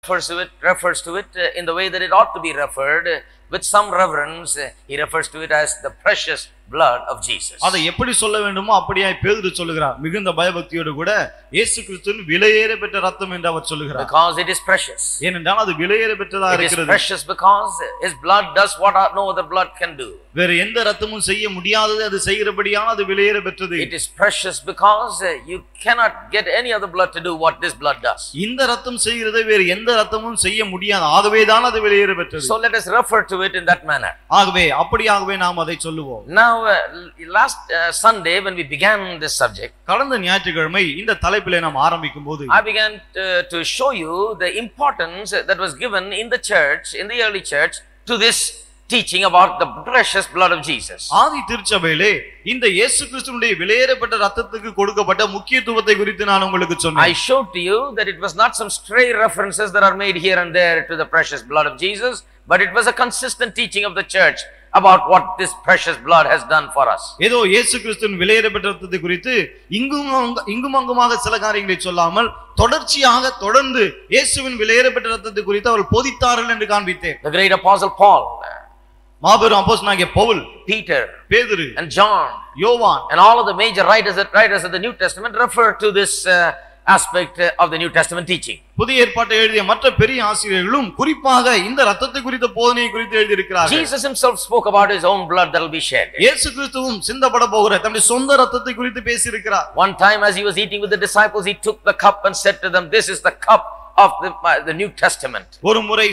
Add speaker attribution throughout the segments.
Speaker 1: refers to it in the way that it ought to be referred, with some reverence. He refers to it as the precious blood of Jesus.
Speaker 2: அதை எப்படி சொல்ல வேண்டுமோ அப்படியே பேதுரு சொல்லுகிறார். மிகுந்த பயபக்தியோடு கூட இயேசு கிறிஸ்துவின் விலையேற பெற்ற இரத்தம் என்று அவர் சொல்லுகிறார்.
Speaker 1: Because it is precious.
Speaker 2: ஏனென்றால் அது விலையேற பெற்றதாக இருக்கிறது.
Speaker 1: It is precious because his blood does what no other blood can do.
Speaker 2: வேற எந்த இரத்தமும் செய்ய முடியாதது அது செய்கிறபடியான அது விலையேற பெற்றது.
Speaker 1: It is precious because you cannot get any other blood to do what this blood does.
Speaker 2: இந்த இரத்தம் செய்கிறதை வேற எந்த இரத்தமும் செய்ய முடியாது. ஆகவே தான் அது விலையேற பெற்றது.
Speaker 1: So let us refer to it in that manner.
Speaker 2: ஆகவே அப்படியாகவே நாம் அதை சொல்லுவோம்.
Speaker 1: Now last Sunday when we began this subject,
Speaker 2: கடந்த ஞாயிற்றுக்கிழமை இந்த தலைப்பிலே நாம் ஆரம்பிக்கும்போது
Speaker 1: I began to show you the importance that was given in the church, in the early church, to this teaching about the precious blood of Jesus.
Speaker 2: ஆதி திருச்சபையிலே இந்த இயேசு கிறிஸ்துவினுடைய விலையேறப்பட்ட இரத்தத்துக்கு கொடுக்கப்பட்ட முக்கியத்துவத்தை குறித்து நான் உங்களுக்கு சொன்னேன்.
Speaker 1: I showed to you that it was not some stray references that are made here and there to the precious blood of Jesus, but it was a consistent teaching of the church about what this precious blood has done for us.
Speaker 2: ஏதோ இயேசு கிறிஸ்துவின் விலையேறப்பட்ட இரத்தத்தை குறித்து இங்கும் அங்குமாக சில காரியங்களை சொல்லாமல் தொடர்ச்சியாக தொடர்ந்து இயேசுவின் விலையேறப்பட்ட இரத்தத்தை குறித்து அவர் போதித்தார்கள் என்று காண்பித்தேன்.
Speaker 1: The great apostle Paul,
Speaker 2: மாபெரும் அப்போஸ்தலனாகிய பவுல்,
Speaker 1: Peter,
Speaker 2: பேதுரு,
Speaker 1: and John,
Speaker 2: யோவான்,
Speaker 1: and all of the major writers of the New Testament refer to this aspect of the New Testament teaching.
Speaker 2: புதிய ஏற்பாட்டை எழுதிய மற்ற பெரிய ஆசிரியர்களும் குறிப்பாக இந்த இரத்தத்தை குறித்த போதனையை குறித்து எழுதி இருக்கிறார்கள்.
Speaker 1: Jesus himself spoke about his own blood that will be shed.
Speaker 2: இயேசு கிறிஸ்துவும் சிந்தப்பட போகிற தம்முடைய சொந்த இரத்தத்தை குறித்து பேசி இருக்கிறார்.
Speaker 1: One time as he was eating with the disciples, he took the cup and said to them, "This is the cup of the New Testament."
Speaker 2: ஒரு முறை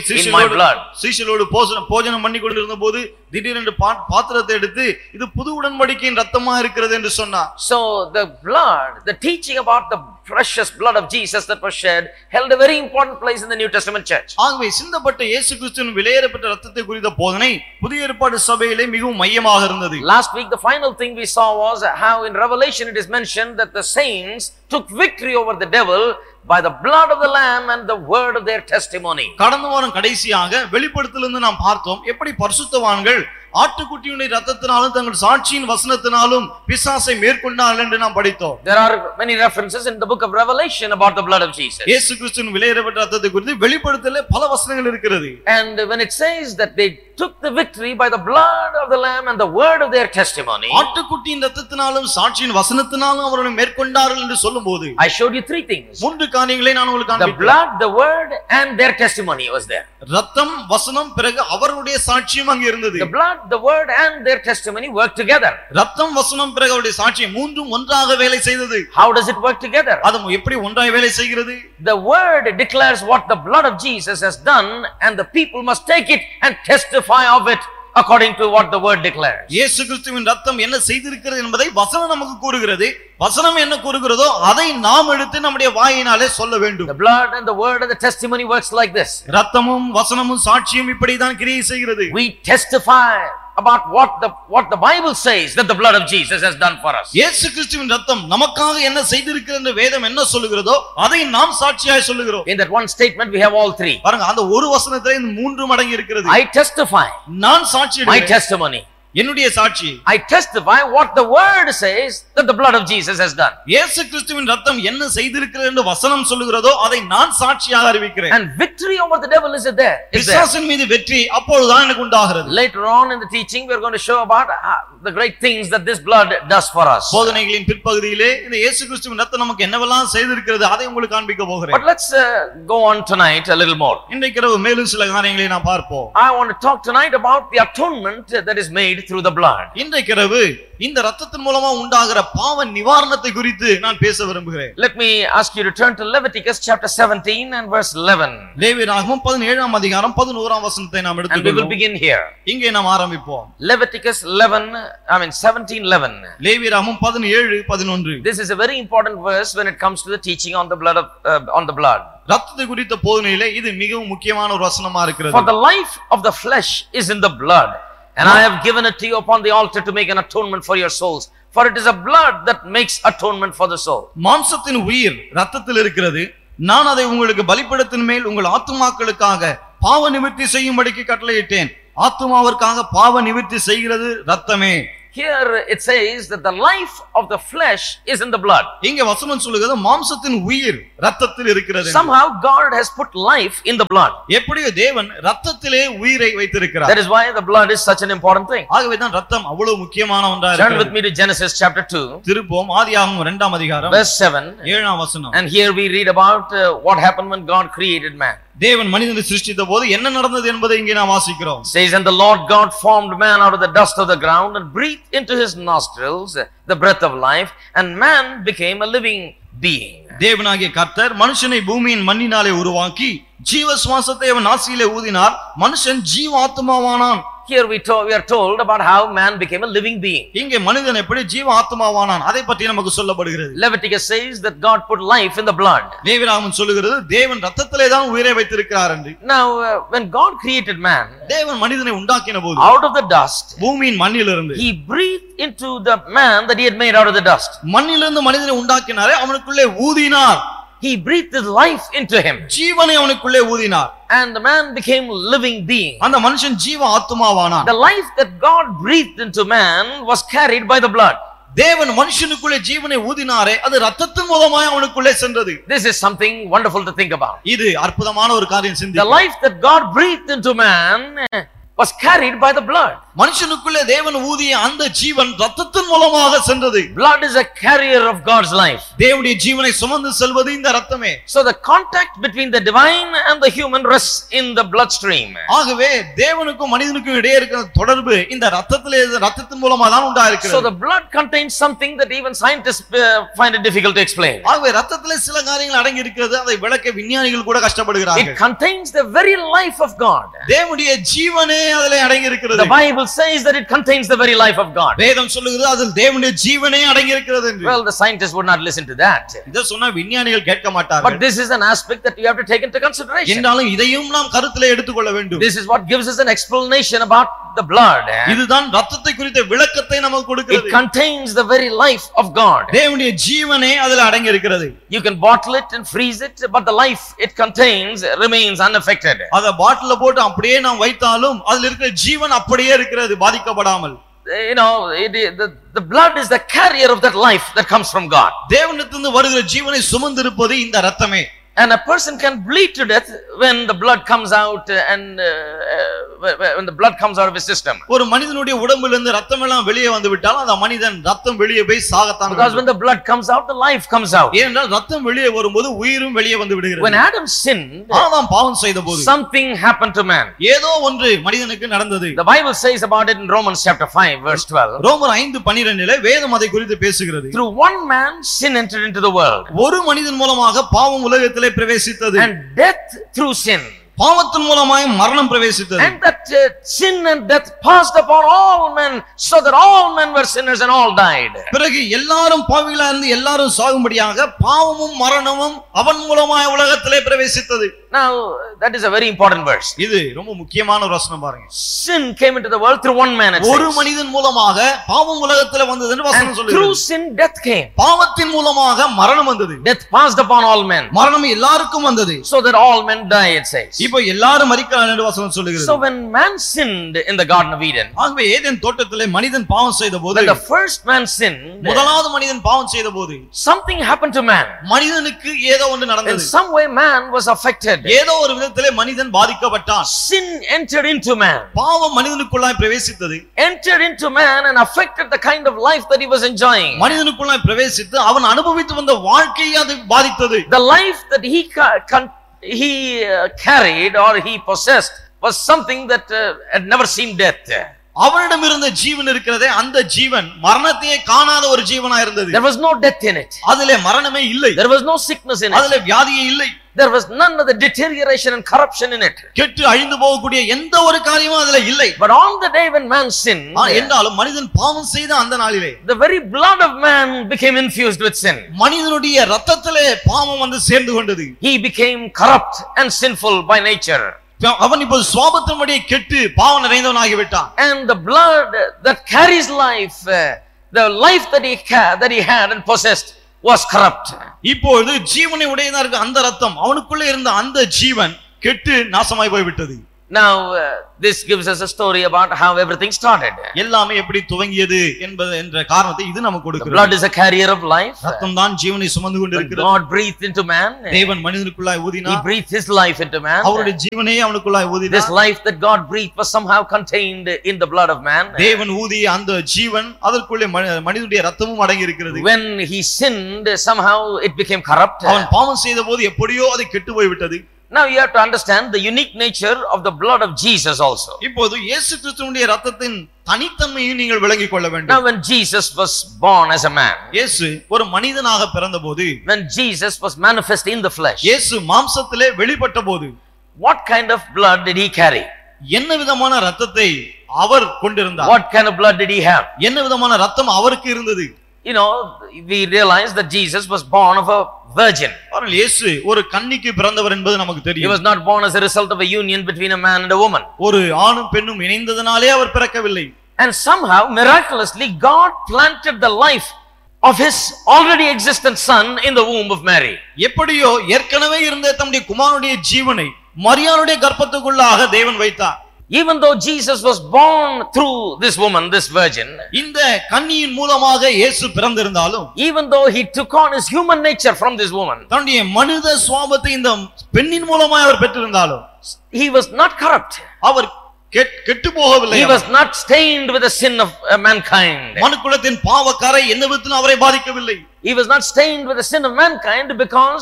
Speaker 2: சீஷரோடு போஜனம் பண்ணி கொண்டிருந்த போது திடீரென்று பாத்திரத்தை எடுத்து இது புது உடன்படிக்கையின் இரத்தமா இருக்கிறது என்று சொன்னார்.
Speaker 1: So the blood, the teaching about the precious blood of Jesus that was shed held a very important place in the New Testament church.
Speaker 2: ஆகவே சிந்தப்பட்ட இயேசு கிறிஸ்துவின் விலையேறப்பட்ட இரத்தத்தை குறித்த போதனை புதிய ஏற்பாடு சபையிலே மிகவும் மையமாக இருந்தது.
Speaker 1: Last week the final thing we saw was how in Revelation it is mentioned that the saints took victory over the devil by the blood of the lamb and the word of their testimony.
Speaker 2: கடந்த வாரம் கடைசியாக வெளிப்படுத்தலிருந்து நாம் பார்த்தோம் எப்படி பரிசுத்தவான்கள் ஆட்டுக்குட்டியுடைய இரத்தத்தினாலும் தங்கள் சாட்சியின் வசனத்தினாலும் பிசாசை மேற்கொண்டார்கள் என்று நாம் படித்தோம்.
Speaker 1: There are many references in the book of Revelation about the blood of Jesus.
Speaker 2: இயேசு கிறிஸ்துவின் விலையேறப்பட்ட இரத்தத்தை குறித்து வெளிப்படுத்தலிலே பல வசனங்கள் இருக்கிறது.
Speaker 1: And when it says that they took the victory by the blood of the lamb and the word of their testimony,
Speaker 2: ஆட்டுக்குட்டியின் இரத்தத்தினாலும் சாட்சியின் வசனத்தினாலும் அவர்கள் மேற்கொண்டார்கள் என்று சொல்லும்போது
Speaker 1: I showed you three things.
Speaker 2: மூன்று காரியங்களை நான் உங்களுக்கு காண்பித்தேன்.
Speaker 1: The blood, the word and their testimony was there.
Speaker 2: இரத்தம், வசனம், பிறகு அவருடைய சாட்சியும் அங்கே இருந்தது.
Speaker 1: The blood, the word and their testimony work together.
Speaker 2: இரத்தம், வசனம், பிறகு அவருடைய சாட்சியம் மூன்றும் ஒன்றாக வேலை செய்தது.
Speaker 1: How does it work together?
Speaker 2: அது எப்படி ஒன்றாக வேலை செய்கிறது?
Speaker 1: The word declares what the blood of Jesus has done, and the people must take it and testify of it according to what the word declares.
Speaker 2: இயேசு கிறிஸ்துவின் இரத்தம் என்ன செய்திருக்கிறது என்பதை வசனம் நமக்கு கூறுகிறது. வசனம் என்ன கூறுகிறதோ அதை நாம் எடுத்து நம்முடைய வாயினாலே சொல்ல வேண்டும்.
Speaker 1: The blood and the word and the testimony works like this.
Speaker 2: இரத்தமும் வசனமும் சாட்சியும் இப்படி தான் கிரியை செய்கிறது.
Speaker 1: We testify about what the Bible says that the blood of Jesus has done for us.
Speaker 2: இயேசு கிறிஸ்துவின் இரத்தம் நமக்காக என்ன செய்திருக்கிறது என்று வேதம் என்ன சொல்லுகிறதோ அதை நாம் சாட்சியாய் சொல்லுகிறோம்.
Speaker 1: In that one statement we have all three.
Speaker 2: பாருங்க அந்த ஒரு வசனத்திலே இந்த மூன்றும் அடங்கி இருக்கிறது.
Speaker 1: I testify.
Speaker 2: நான் சாட்சியிடுகிறேன்.
Speaker 1: My testimony.
Speaker 2: என்னுடைய சாட்சி.
Speaker 1: I testify what the word says that the blood of Jesus has done.
Speaker 2: இயேசு கிறிஸ்துவின் இரத்தம் என்ன செய்திருக்கிறது என்று வசனம் சொல்லுகிறதோ அதை நான் சாட்சியாக அறிவிக்கிறேன்.
Speaker 1: And victory over the devil is there.
Speaker 2: பிசாசின் மீது வெற்றி அப்பொழுதுதான் எனக்கு உண்டாகிறது.
Speaker 1: Later on in the teaching we are going to show about the great things that this blood does for us.
Speaker 2: போதனைகளின் பிற்பகுதியிலே இந்த இயேசு கிறிஸ்துவின் இரத்தம் நமக்கு என்னவெல்லாம் செய்திருக்கிறது அதை உங்களுக்கு காண்பிக்க போகிறேன்.
Speaker 1: But let's go on tonight a little more.
Speaker 2: இன்றைக்கு இரவு மேலும் சில காரியங்களை நாம் பார்ப்போம்.
Speaker 1: I want to talk tonight about the atonement that is made through the blood.
Speaker 2: இன்றைக்கு இரவு இந்த இரத்தத்தின் மூலமா உண்டாகிற பாவ நிவாரணத்தை குறித்து நான் பேச விரும்புகிறேன்.
Speaker 1: Let me ask you to turn to Leviticus chapter 17 and verse 11.
Speaker 2: லேவியராகமம் 17ஆம் அதிகாரம் 11ஆம் வசனத்தை நாம் எடுத்துக்கொள்வோம்.
Speaker 1: And we will begin here.
Speaker 2: இங்கே நாம் ஆரம்பிப்போம்.
Speaker 1: Leviticus 17:11.
Speaker 2: லேவியராகமம் 17:11.
Speaker 1: This is a very important verse when it comes to the teaching on the blood.
Speaker 2: இரத்தத்தை குறித்த போதனையிலே இது மிகவும் முக்கியமான ஒரு வசனமா இருக்கிறது.
Speaker 1: For the life of the flesh is in the blood, and I have given it to you upon the altar to make an atonement for your souls, for it is a blood that makes atonement for the soul.
Speaker 2: மாம்சத்தின் உயிர் இரத்தத்தில் இருக்கிறது. நான் அதை உங்களுக்கு பலிபீடத்தின் மேல் உங்கள் ஆத்துமாக்களுக்காக பாவ நிவர்த்தி செய்யும்படிக்கு கட்டளையிட்டேன். ஆத்துமாவிற்காக பாவ நிவர்த்தி செய்கிறது இரத்தமே.
Speaker 1: Here it says that the life of the flesh is in the blood.
Speaker 2: இங்க வசனம் சொல்லுகிறது மாம்சத்தின் உயிர் இரத்தத்தில் இருக்கிறது.
Speaker 1: Somehow God has put life in the blood.
Speaker 2: எப்படியோ தேவன் இரத்தத்திலே உயிரை வைத்திருக்கிறார்.
Speaker 1: That is why the blood is such an important thing.
Speaker 2: ஆகவே தான் இரத்தம் அவ்வளவு முக்கியமான ஒன்றா
Speaker 1: Turn with
Speaker 2: இருக்கிறது.
Speaker 1: me to Genesis chapter 2.
Speaker 2: திருப்போம் ஆதியாகமம் 2ஆம் அதிகாரம்
Speaker 1: Verse 7.
Speaker 2: 7ஆம் வசனம்.
Speaker 1: And here we read about what happened when God created man.
Speaker 2: தேவன் மனிதனை சிருஷ்டித்த போது என்ன நடந்தது என்பதை இங்கே நாம் வாசிக்கிறோம்.
Speaker 1: Says, and the Lord God formed man out of the dust of the ground and breathed into his nostrils the breath of life, and man became a living being.
Speaker 2: தேவனாகிய கர்த்தர் மனுஷனை பூமியின் மண்ணினாலே உருவாக்கி ஜீவ சுவாசத்தை அவன் நாசியிலே ஊதினார், மனுஷன் ஜீவாத்மாவானான்.
Speaker 1: Here we are told about how man became a living being.
Speaker 2: இங்கே மனிதன் எப்படி ஜீவ ஆத்மாவானான் அதை பற்றி நமக்கு சொல்லப்படுகிறது.
Speaker 1: Leviticus says that God put life in the blood.
Speaker 2: லேவியராகமம் சொல்லுகிறது தேவன் இரத்தத்திலே தான் உயிரை வைத்திருக்கிறார் என்று.
Speaker 1: Now when God created man,
Speaker 2: தேவன் மனிதனை உண்டாக்கின போது
Speaker 1: out of the dust,
Speaker 2: பூமியின் மண்ணிலிருந்து
Speaker 1: he breathed into the man that he had made out of the dust.
Speaker 2: மண்ணிலிருந்து மனிதனை உண்டாக்கினாரே, அவனுக்குள்ளே ஊதினார்.
Speaker 1: He breathed his life into him.
Speaker 2: ஜீவனை அவனுக்குள்ளே ஊதினார்.
Speaker 1: And the man became a living being.
Speaker 2: அந்த மனுஷன் ஜீவ ஆத்மாவானான்.
Speaker 1: The life that God breathed into man was carried by the blood.
Speaker 2: தேவன் மனுஷனுக்குள்ளே ஜீவனை ஊதினாரே, அது இரத்தத்தின் மூலமாய் அவனுக்குள்ளே சென்றது.
Speaker 1: This is something wonderful to think about.
Speaker 2: இது அற்புதமான ஒரு காரியம் சிந்தி.
Speaker 1: The life that God breathed into man was carried by the blood.
Speaker 2: மனுஷனுக்குள்ளே தேவன் ஊதிய அந்த ஜீவன் இரத்தத்தின் மூலமாக சென்றது.
Speaker 1: Blood is a carrier of God's life.
Speaker 2: தேவனுடைய ஜீவனை சுமந்து செல்வது இந்த இரத்தமே.
Speaker 1: So the contact between the divine and the human rests in the bloodstream.
Speaker 2: ஆகவே தேவனுக்கும் மனிதனுக்கும் இடையே இருக்கிற தொடர்பு இந்த இரத்தத்திலே, இரத்தத்தின் மூலமாக தான் உண்டாயிருக்கிறது.
Speaker 1: So the blood contains something that even scientists find it difficult to explain.
Speaker 2: ஆகவே இரத்தத்திலே சில காரியங்கள் அடங்கி இருக்கிறது, அதை விளக்க விஞ்ஞானிகள் கூட கஷ்டப்படுகிறார்கள்.
Speaker 1: It contains the very life of God.
Speaker 2: தேவனுடைய ஜீவனே அதிலே அடங்கி இருக்கிறது.
Speaker 1: The Bible says that it contains the very life of God.
Speaker 2: வேதம் சொல்லுகிறது அதில் தேவனுடைய ஜீவனே அடங்கி இருக்கிறது என்று.
Speaker 1: Well, the scientists would not listen to that.
Speaker 2: இத சொன்னா விஞ்ஞானிகள் கேட்க மாட்டார்கள்.
Speaker 1: But this is an aspect that you have to take into consideration.
Speaker 2: என்றாலும் இதையும் நாம் கருத்திலே எடுத்துக்கொள்ள வேண்டும்.
Speaker 1: This is what gives us an explanation about the blood.
Speaker 2: இதுதான் இரத்தத்தை குறித்த விளக்கத்தை நமக்கு கொடுக்கிறது.
Speaker 1: It contains the very life of God.
Speaker 2: தேவனுடைய ஜீவனே அதில் அடங்கி இருக்கிறது.
Speaker 1: You can bottle it and freeze it, but the life it contains remains unaffected.
Speaker 2: அத பாட்டில்ல போட்டு அப்படியே நாம் வைத்தாலும் அதில் இருக்கிற ஜீவன் அப்படியே இருக்கிறது, பாதிக்கப்படாமல்.
Speaker 1: You know, the blood is the carrier of that life that comes from God.
Speaker 2: தேவனிடத்திலிருந்து வருகிற ஜீவனை சுமந்திருப்பது இந்த இரத்தமே.
Speaker 1: And a person can bleed to death when the blood comes out and when the blood comes out of his system.
Speaker 2: ஒரு மனிதனுடைய உடம்பிலிருந்து இரத்தம் எல்லாம் வெளியே வந்து விட்டால் அந்த மனிதன் இரத்தம் வெளியே போய் சாகத்தான்.
Speaker 1: Because when the blood comes out, the life comes out.
Speaker 2: ஏனென்றால் இரத்தம் வெளியே வரும்போது உயிரும் வெளியே வந்து விடுகிறது.
Speaker 1: When Adam sinned,
Speaker 2: ஆதாம் பாவம் செய்தபோது
Speaker 1: something happened to man.
Speaker 2: ஏதோ ஒன்று மனிதனுக்கு நடந்தது.
Speaker 1: The Bible says about it in Romans chapter 5 verse 12.
Speaker 2: ரோமர் 5:12 வேதம் அதை குறித்து பேசுகிறது.
Speaker 1: Through one man sin entered into the world.
Speaker 2: ஒரு மனிதன் மூலமாக பாவம் உலகத்திலே பிரவேசித்தது.
Speaker 1: And death through sin.
Speaker 2: பாவத்தின் மூலமாய் மரணம் பிரவேசித்தது.
Speaker 1: And that sin and death passed upon all men, so that all men were sinners and all died.
Speaker 2: பிறகு எல்லாரும் பாவிகளா இருந்து எல்லாரும் சாகும்படியாக பாவமும் மரணமும் அவன் மூலமாய் உலகத்திலே பிரவேசித்தது.
Speaker 1: Now that is a very important verse.
Speaker 2: இது ரொம்ப முக்கியமான ஒரு வசனம் பாருங்க.
Speaker 1: Sin came into the world through one man.
Speaker 2: ஒரு மனிதன் மூலமாக பாவம் உலகத்திலே வந்தது என்று வசனம் சொல்லுகிறது.
Speaker 1: Through sin death came.
Speaker 2: பாவத்தின் மூலமாக மரணம் வந்தது.
Speaker 1: Death passed upon all men.
Speaker 2: மரணம் எல்லாருக்கும் வந்தது.
Speaker 1: So that all men die, it says.
Speaker 2: இப்போ எல்லாரும் மரிக்கிறார்கள் என்று வசனம் சொல்லுகிறது.
Speaker 1: So when man sinned in the Garden of Eden,
Speaker 2: ஆகவே ஏதேன் தோட்டத்திலே மனிதன் பாவம் செய்தபோது,
Speaker 1: when the first man sinned,
Speaker 2: முதலாவது மனிதன் பாவம் செய்தபோது
Speaker 1: something happened to man.
Speaker 2: மனிதனுக்கு ஏதோ ஒன்று நடந்தது.
Speaker 1: In some way man was affected.
Speaker 2: ஏதோ ஒரு விதத்திலே மனிதன் பாதிக்கப்பட்டான்.
Speaker 1: Sin entered into man.
Speaker 2: பாவம் மனிதனுக்குள்ளாய் பிரவேசித்தது.
Speaker 1: Entered into man and affected the kind of life that he was enjoying.
Speaker 2: மனிதனுக்குள்ளாய் பிரவேசித்து அவன் அனுபவித்து வந்த வாழ்க்கையை அது பாதித்தது.
Speaker 1: The life that he carried or he possessed was something that had never seen death.
Speaker 2: அவனிடம் இருந்த ஜீவன் இருக்கிறதே, அந்த ஜீவன் மரணத்தையே காணாத ஒரு ஜீவனா இருந்தது.
Speaker 1: There was no death in it.
Speaker 2: அதிலே மரணமே இல்லை.
Speaker 1: There was no sickness in it.
Speaker 2: அதிலே வியாதியே இல்லை.
Speaker 1: There was none of the deterioration and corruption in it.
Speaker 2: கெட்டு அழிந்து போகக்கூடிய எந்த ஒரு காரியமும் அதிலே இல்லை.
Speaker 1: But on the day when man sinned,
Speaker 2: என்றாலும் மனிதன் பாவம் செய்த அந்த நாளிலே
Speaker 1: the very blood of man became infused with sin.
Speaker 2: மனிதனுடைய இரத்தத்திலே பாவம் வந்து சேர்ந்து கொண்டது.
Speaker 1: He became corrupt and sinful by nature.
Speaker 2: அவன் இப்போது சுபாவத்தின்படி கெட்டு பாவம் நிறைந்தவனாகி விட்டான்.
Speaker 1: And the blood that carries life, the life that he had and possessed was corrupt.
Speaker 2: இப்பொழுது ஜீவனை உடையதா இருக்க அந்த இரத்தம், அவனுக்குள்ளே இருந்த அந்த ஜீவன் கெட்டு நாசமாய் போய் விட்டது.
Speaker 1: Now, this gives us a story about how everything started.
Speaker 2: எல்லாமே எப்படி துவங்கியது என்ற காரணத்தை இது நமக்கு
Speaker 1: The
Speaker 2: கொடுக்கிறது.
Speaker 1: blood is a carrier of life.
Speaker 2: ரத்தம் தான் ஜீவனை சுமந்து கொண்டிருக்கிறது.
Speaker 1: God breathed into man.
Speaker 2: தேவன் மனிதனுக்குள்ளாய்
Speaker 1: He
Speaker 2: ஊதினார்.
Speaker 1: breathed his life into man.
Speaker 2: அவருடைய ஜீவனை அவனுக்குள்ளாய் ஊதினார்.
Speaker 1: This life that God breathed was somehow contained in the blood of man.
Speaker 2: தேவன் ஊதிய அந்த ஜீவன் அதற்குள்ளே மனிதனுடைய ரத்தமும் அடங்கி இருக்கிறது.
Speaker 1: When he sinned, somehow it became corrupt.
Speaker 2: அவன் பாவம் செய்தபோது எப்படியோ அது கெட்டு போய் விட்டது.
Speaker 1: Now you have to understand the unique nature of the blood of Jesus also.
Speaker 2: இப்போது இயேசு கிறிஸ்துவினுடைய இரத்தத்தின் தனித்தன்மையை நீங்கள் விளங்கிக் கொள்ள வேண்டும்.
Speaker 1: Now when Jesus was born as a man,
Speaker 2: இயேசு ஒரு மனிதனாக பிறந்தபோது,
Speaker 1: when Jesus was manifest in the flesh,
Speaker 2: இயேசு மாம்சத்திலே வெளிப்பட்டபோது,
Speaker 1: what kind of blood did he carry?
Speaker 2: என்ன விதமான இரத்தத்தை அவர் கொண்டிருந்தார்?
Speaker 1: What kind of blood did he have?
Speaker 2: என்ன விதமான இரத்தம் அவருக்கு இருந்தது?
Speaker 1: You know, we realize that Jesus was born of a virgin.
Speaker 2: ஆனால் இயேசு ஒரு கன்னிக்கு பிறந்தவர் என்பது நமக்கு
Speaker 1: He
Speaker 2: தெரியும்.
Speaker 1: was not born as a result of a union between a man and a woman.
Speaker 2: ஒரு ஆணும் பெண்ணும் இணைந்ததனாலே அவர் பிறக்கவில்லை.
Speaker 1: And somehow, miraculously, God planted the life of his already existent son in the womb of Mary.
Speaker 2: எப்படியோ ஏற்கனவே இருந்த தம்முடைய குமாரனுடைய ஜீவனை மரியாளுடைய கர்ப்பத்துக்குள்ளாக தேவன் வைத்தார்.
Speaker 1: Even though Jesus was born through this woman, this virgin,
Speaker 2: இந்த கன்னியின் மூலமாக இயேசு பிறந்திருந்தாலும்,
Speaker 1: even though he took on his human nature from this woman,
Speaker 2: தன்னுடைய மனித சுபாவத்தை இந்த பெண்ணின் மூலமாக அவர் பெற்றிருந்தாலும்,
Speaker 1: he was not corrupt.
Speaker 2: அவர் கெட்டு போகவில்லை.
Speaker 1: He was not stained with the sin of mankind.
Speaker 2: மனுக்குலத்தின் பாவக்கரை எந்த விதத்திலும் அவரை பாதிக்கவில்லை.
Speaker 1: He was not stained with the sin of mankind because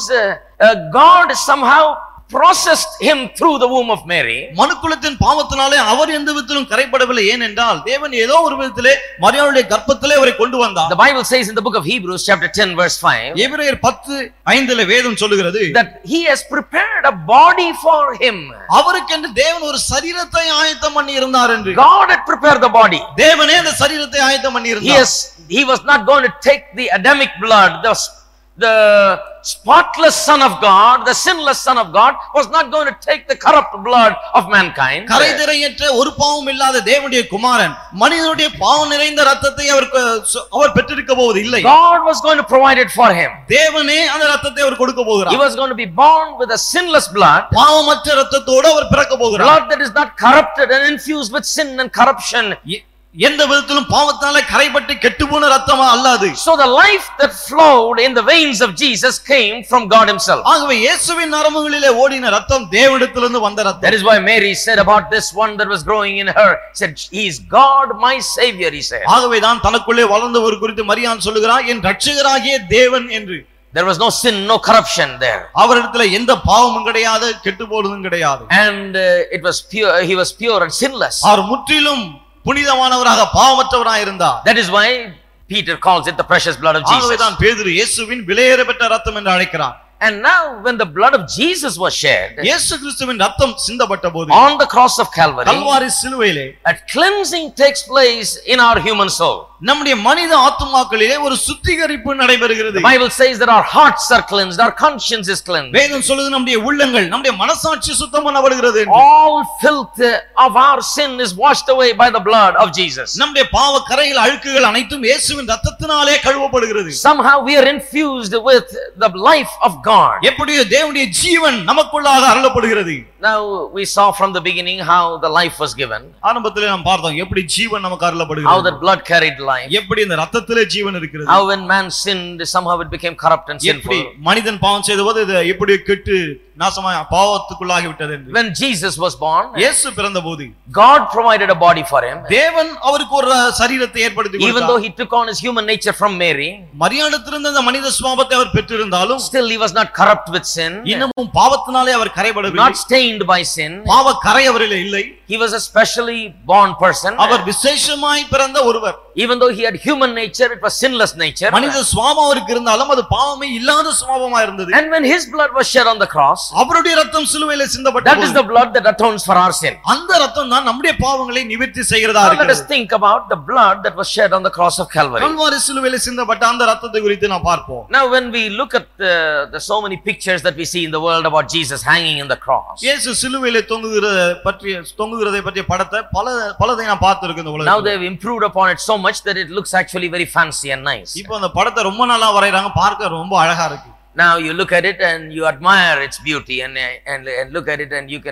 Speaker 1: God somehow processed him through the womb of Mary.
Speaker 2: மனுக்குலத்தின் பாவத்தினாலே அவர் எந்த விதத்திலும் கரைப்படவில்லை. ஏனென்றால் தேவன் ஏதோ ஒரு விதத்திலே மரியாளுடைய கர்ப்பத்திலே அவரை கொண்டு வந்தார்.
Speaker 1: The Bible says in the book of Hebrews chapter 10 verse 5,
Speaker 2: எபிரேயர் 10:5 வேதம் சொல்லுகிறது,
Speaker 1: that he has prepared a body for him.
Speaker 2: அவருக்கென்று தேவன் ஒரு சரீரத்தை ஆயத்தம் பண்ணி இருந்தார் என்று.
Speaker 1: God had prepared the body.
Speaker 2: தேவனே அந்த சரீரத்தை ஆயத்தம் பண்ணி இருந்தார்.
Speaker 1: He was not going to take the Adamic blood, the spotless son of God, the sinless son of God was not going to take the corrupt blood of mankind.
Speaker 2: கரைதிரையற்ற ஒரு பாவம் இல்லாத தேவனுடைய குமாரன் மனிதனுடைய பாவம் நிறைந்த இரத்தத்தை அவர் பெற்றிருக்க போவது இல்லை.
Speaker 1: God was going to provide it for him.
Speaker 2: தேவனே அந்த இரத்தத்தை அவர் கொடுக்க போகிறார்.
Speaker 1: He was going to be born with a sinless blood,
Speaker 2: பாவமற்ற இரத்தத்தோடு அவர் பிறக்க போகிறார்.
Speaker 1: blood that is not corrupted and infused with sin and corruption.
Speaker 2: எந்த விதத்திலும் பாவத்தாலே கரைபட்டு கெட்டுப்போன இரத்தமா அல்லாது.
Speaker 1: So the life that flowed in the veins of Jesus came from God himself.
Speaker 2: ஆகவே இயேசுவின் நரம்புகளிலே ஓடின இரத்தம் தேவனிடத்திலிருந்து வந்த இரத்தம்.
Speaker 1: That is why Mary said about this one that was growing in her, said, he is God my savior, he said.
Speaker 2: ஆகவே தான் தனக்குள்ளே வளர்ந்தவர் குறித்து மரியாள் சொல்லுகிறார், என் இரட்சகராகிய தேவன் என்று.
Speaker 1: There was no sin, no corruption there.
Speaker 2: அவரிடத்தில் எந்த பாவமும் கிடையாது, கெட்டுப்போனதும் கிடையாது.
Speaker 1: And it was pure, he was pure and sinless.
Speaker 2: அவர் முற்றிலும் புனிதமானவராக பாவமற்றவராக இருந்தார்.
Speaker 1: That is why Peter calls it the precious blood of Jesus.
Speaker 2: ஆகவே தான் பேதுரு இயேசுவின் விலையேறப்பட்ட இரத்தம் என்று அழைக்கிறார்.
Speaker 1: And now when the blood of Jesus was shed,
Speaker 2: இயேசு கிறிஸ்துவின் இரத்தம் சிந்தப்பட்ட போது,
Speaker 1: on the cross of Calvary,
Speaker 2: Kalvari சிலுவையிலே,
Speaker 1: a cleansing takes place in our human soul.
Speaker 2: நம்முடைய மனித ஆத்துமாக்களிலே ஒரு சுத்திகரிப்பு நடைபெறுகிறது.
Speaker 1: The Bible says that our hearts are cleansed, our conscience is cleansed.
Speaker 2: வேதம் சொல்லுது நம்முடைய உள்ளங்கள், நம்முடைய மனசாட்சி சுத்தம் பண்ணப்படுகிறது.
Speaker 1: All filth of our sin is washed away by the blood of Jesus.
Speaker 2: நம்முடைய பாவ கரைகள் அழுக்குகள் அனைத்தும் இயேசுவின் இரத்தத்தினாலே கழுவப்படுகிறது.
Speaker 1: Somehow we are infused with the life of God.
Speaker 2: எப்படியோ தேவனுடைய ஜீவன் நமக்குள்ளாக அருளப்படுகிறது.
Speaker 1: Now we saw from the beginning how the life was given.
Speaker 2: ஆரம்பத்திலே நாம் பார்த்தோம் எப்படி ஜீவன் நமக்கு அருளப்படுகிறது.
Speaker 1: How that blood carried life.
Speaker 2: எப்படி இந்த இரத்தத்திலே ஜீவன் இருக்கிறது.
Speaker 1: How when man sinned, somehow it became corrupt and sinful.
Speaker 2: எப்படி மனிதன் பாவம் செய்தபோது இது எப்படி கெட்டு நாசமாய் பாவத்துக்குள்ளாகி விட்டது என்று.
Speaker 1: When Jesus was born,
Speaker 2: இயேசு பிறந்தபோது
Speaker 1: God provided a body for him.
Speaker 2: தேவன் அவருக்கு ஒரு சரீரத்தை ஏற்படுத்தி கொடுத்தார்.
Speaker 1: Even though he took on his human nature from Mary,
Speaker 2: மரியாளிடத்திலிருந்து அந்த மனித சுபாவத்தை அவர் பெற்றிருந்தாலும்,
Speaker 1: still he was not corrupt with sin.
Speaker 2: இன்னமும் பாவத்தினாலே அவர் கரைபடவில்லை.
Speaker 1: Not stained by sin.
Speaker 2: பாவ கரை அவரிலே இல்லை.
Speaker 1: He was a specially born person.
Speaker 2: அவர் விசேஷமாய் பிறந்த ஒருவர்.
Speaker 1: Even though he had human nature, it was sinless nature.
Speaker 2: மனித சுபாவம் அவருக்கு இருந்தாலும் அது பாவமே இல்லாத சுபாவமா இருந்தது.
Speaker 1: And when his blood was shed on the cross,
Speaker 2: அவருடைய இரத்தம் சிலுவையிலே சிந்தப்பட்டது.
Speaker 1: that is the blood that atones for our sin.
Speaker 2: அந்த இரத்தம் தான் நம்முடைய பாவங்களை நிவர்த்தி செய்கிறதா
Speaker 1: Now let
Speaker 2: இருக்கிறது.
Speaker 1: us think about the blood that was shed on the cross of Calvary.
Speaker 2: Kalvari சிலுவையிலே சிந்தப்பட்ட அந்த இரத்தத்தை குறித்து நாம் பார்ப்போம்.
Speaker 1: Now when we look at the so many pictures that we see in the world about Jesus hanging in the cross,
Speaker 2: இயேசு சிலுவையிலே தொங்குகிறதை பற்றிய படத்தை பலதை நான் பார்த்திருக்கேன் இந்த
Speaker 1: now
Speaker 2: உலகத்துல.
Speaker 1: they have improved upon it so much that it looks actually very fancy and nice.
Speaker 2: இப்போ அந்த படத்தை ரொம்ப நல்லா வரையறாங்க, பார்க்க ரொம்ப அழகா இருக்கு.
Speaker 1: Now you look at it and you admire its beauty and look at it and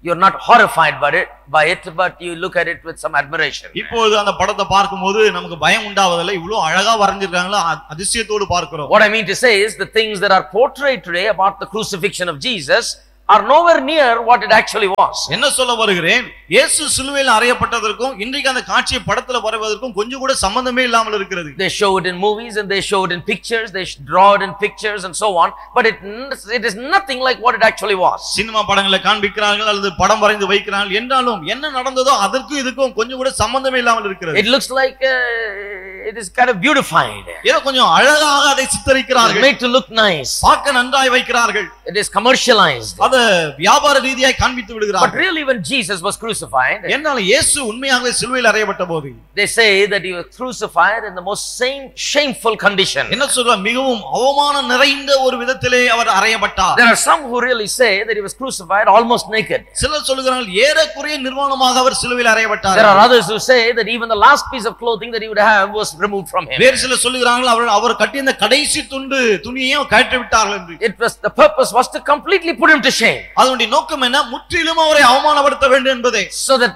Speaker 1: You're not horrified by it, but you look at it with some admiration.
Speaker 2: இப்போது அந்த படத்தை பார்க்கும்போது நமக்கு பயம் உண்டாவதில்லை. இவ்வளவு அழகா வரைஞ்சிருக்காங்களா, அதிசயத்தோடு பார்க்கிறோம்.
Speaker 1: What I mean to say is the things that are portrayed today about the crucifixion of Jesus are nowhere near what it actually was.
Speaker 2: என்ன சொல்ல வருகிறேன், இயேசு சிலுவையில் அறையப்பட்டதற்கும் இன்றைக்கு அந்த காட்சியை படத்துல வரைவதற்கும் கொஞ்சம் கூட சம்பந்தமே இல்லாமல் இருக்கிறது.
Speaker 1: They show it in movies and they show it in pictures, they draw it in pictures and so on, but it is nothing like what it actually was.
Speaker 2: Cinema படங்களை காண்பிக்கிறார்கள் அல்லது படம் வரைந்து வைக்கிறார்கள் என்றாலும் என்ன நடந்ததோ அதற்கும் இதுக்கும் கொஞ்சம் கூட சம்பந்தமே இல்லாமல் இருக்கிறது.
Speaker 1: It looks like it is kind of beautified.
Speaker 2: ஏதோ கொஞ்சம் அழகாக அதை சித்தரிக்கிறார்கள்.
Speaker 1: Made to look nice.
Speaker 2: பார்க்க நன்றாய் வைக்கிறார்கள்.
Speaker 1: It is commercialized.
Speaker 2: அது வியாபார ரீதியாய் காண்பித்து விடுகிறார்கள்.
Speaker 1: But really when Jesus was crucified,
Speaker 2: என்னால இயேசு உண்மையாகவே சிலுவையில் அறையப்பட்டபோது,
Speaker 1: they say that he was crucified in the most shameful condition.
Speaker 2: என்ன சொல்றார், மிகவும் அவமானம் நிறைந்த ஒரு விதத்திலே அவர் அறையப்பட்டார்.
Speaker 1: There are some who really say that he was crucified almost naked.
Speaker 2: சிலர் சொல்கிறார்கள் ஏறக்குறைய நிர்வாணமாக அவர் சிலுவையில் அறையப்பட்டார்.
Speaker 1: There are others who say that even the last piece of clothing that he would have was removed from him.
Speaker 2: வேறு சிலர் சொல்கிறார்கள் அவர் கட்டிய இந்த கடைசி துணியை கழற்றி விட்டார்கள் என்று.
Speaker 1: It was the purpose was to completely put him to shame.
Speaker 2: அதனுடைய நோக்கம் என்ன, முற்றிலும் அவரை அவமானப்படுத்த வேண்டும் என்பதே.
Speaker 1: So that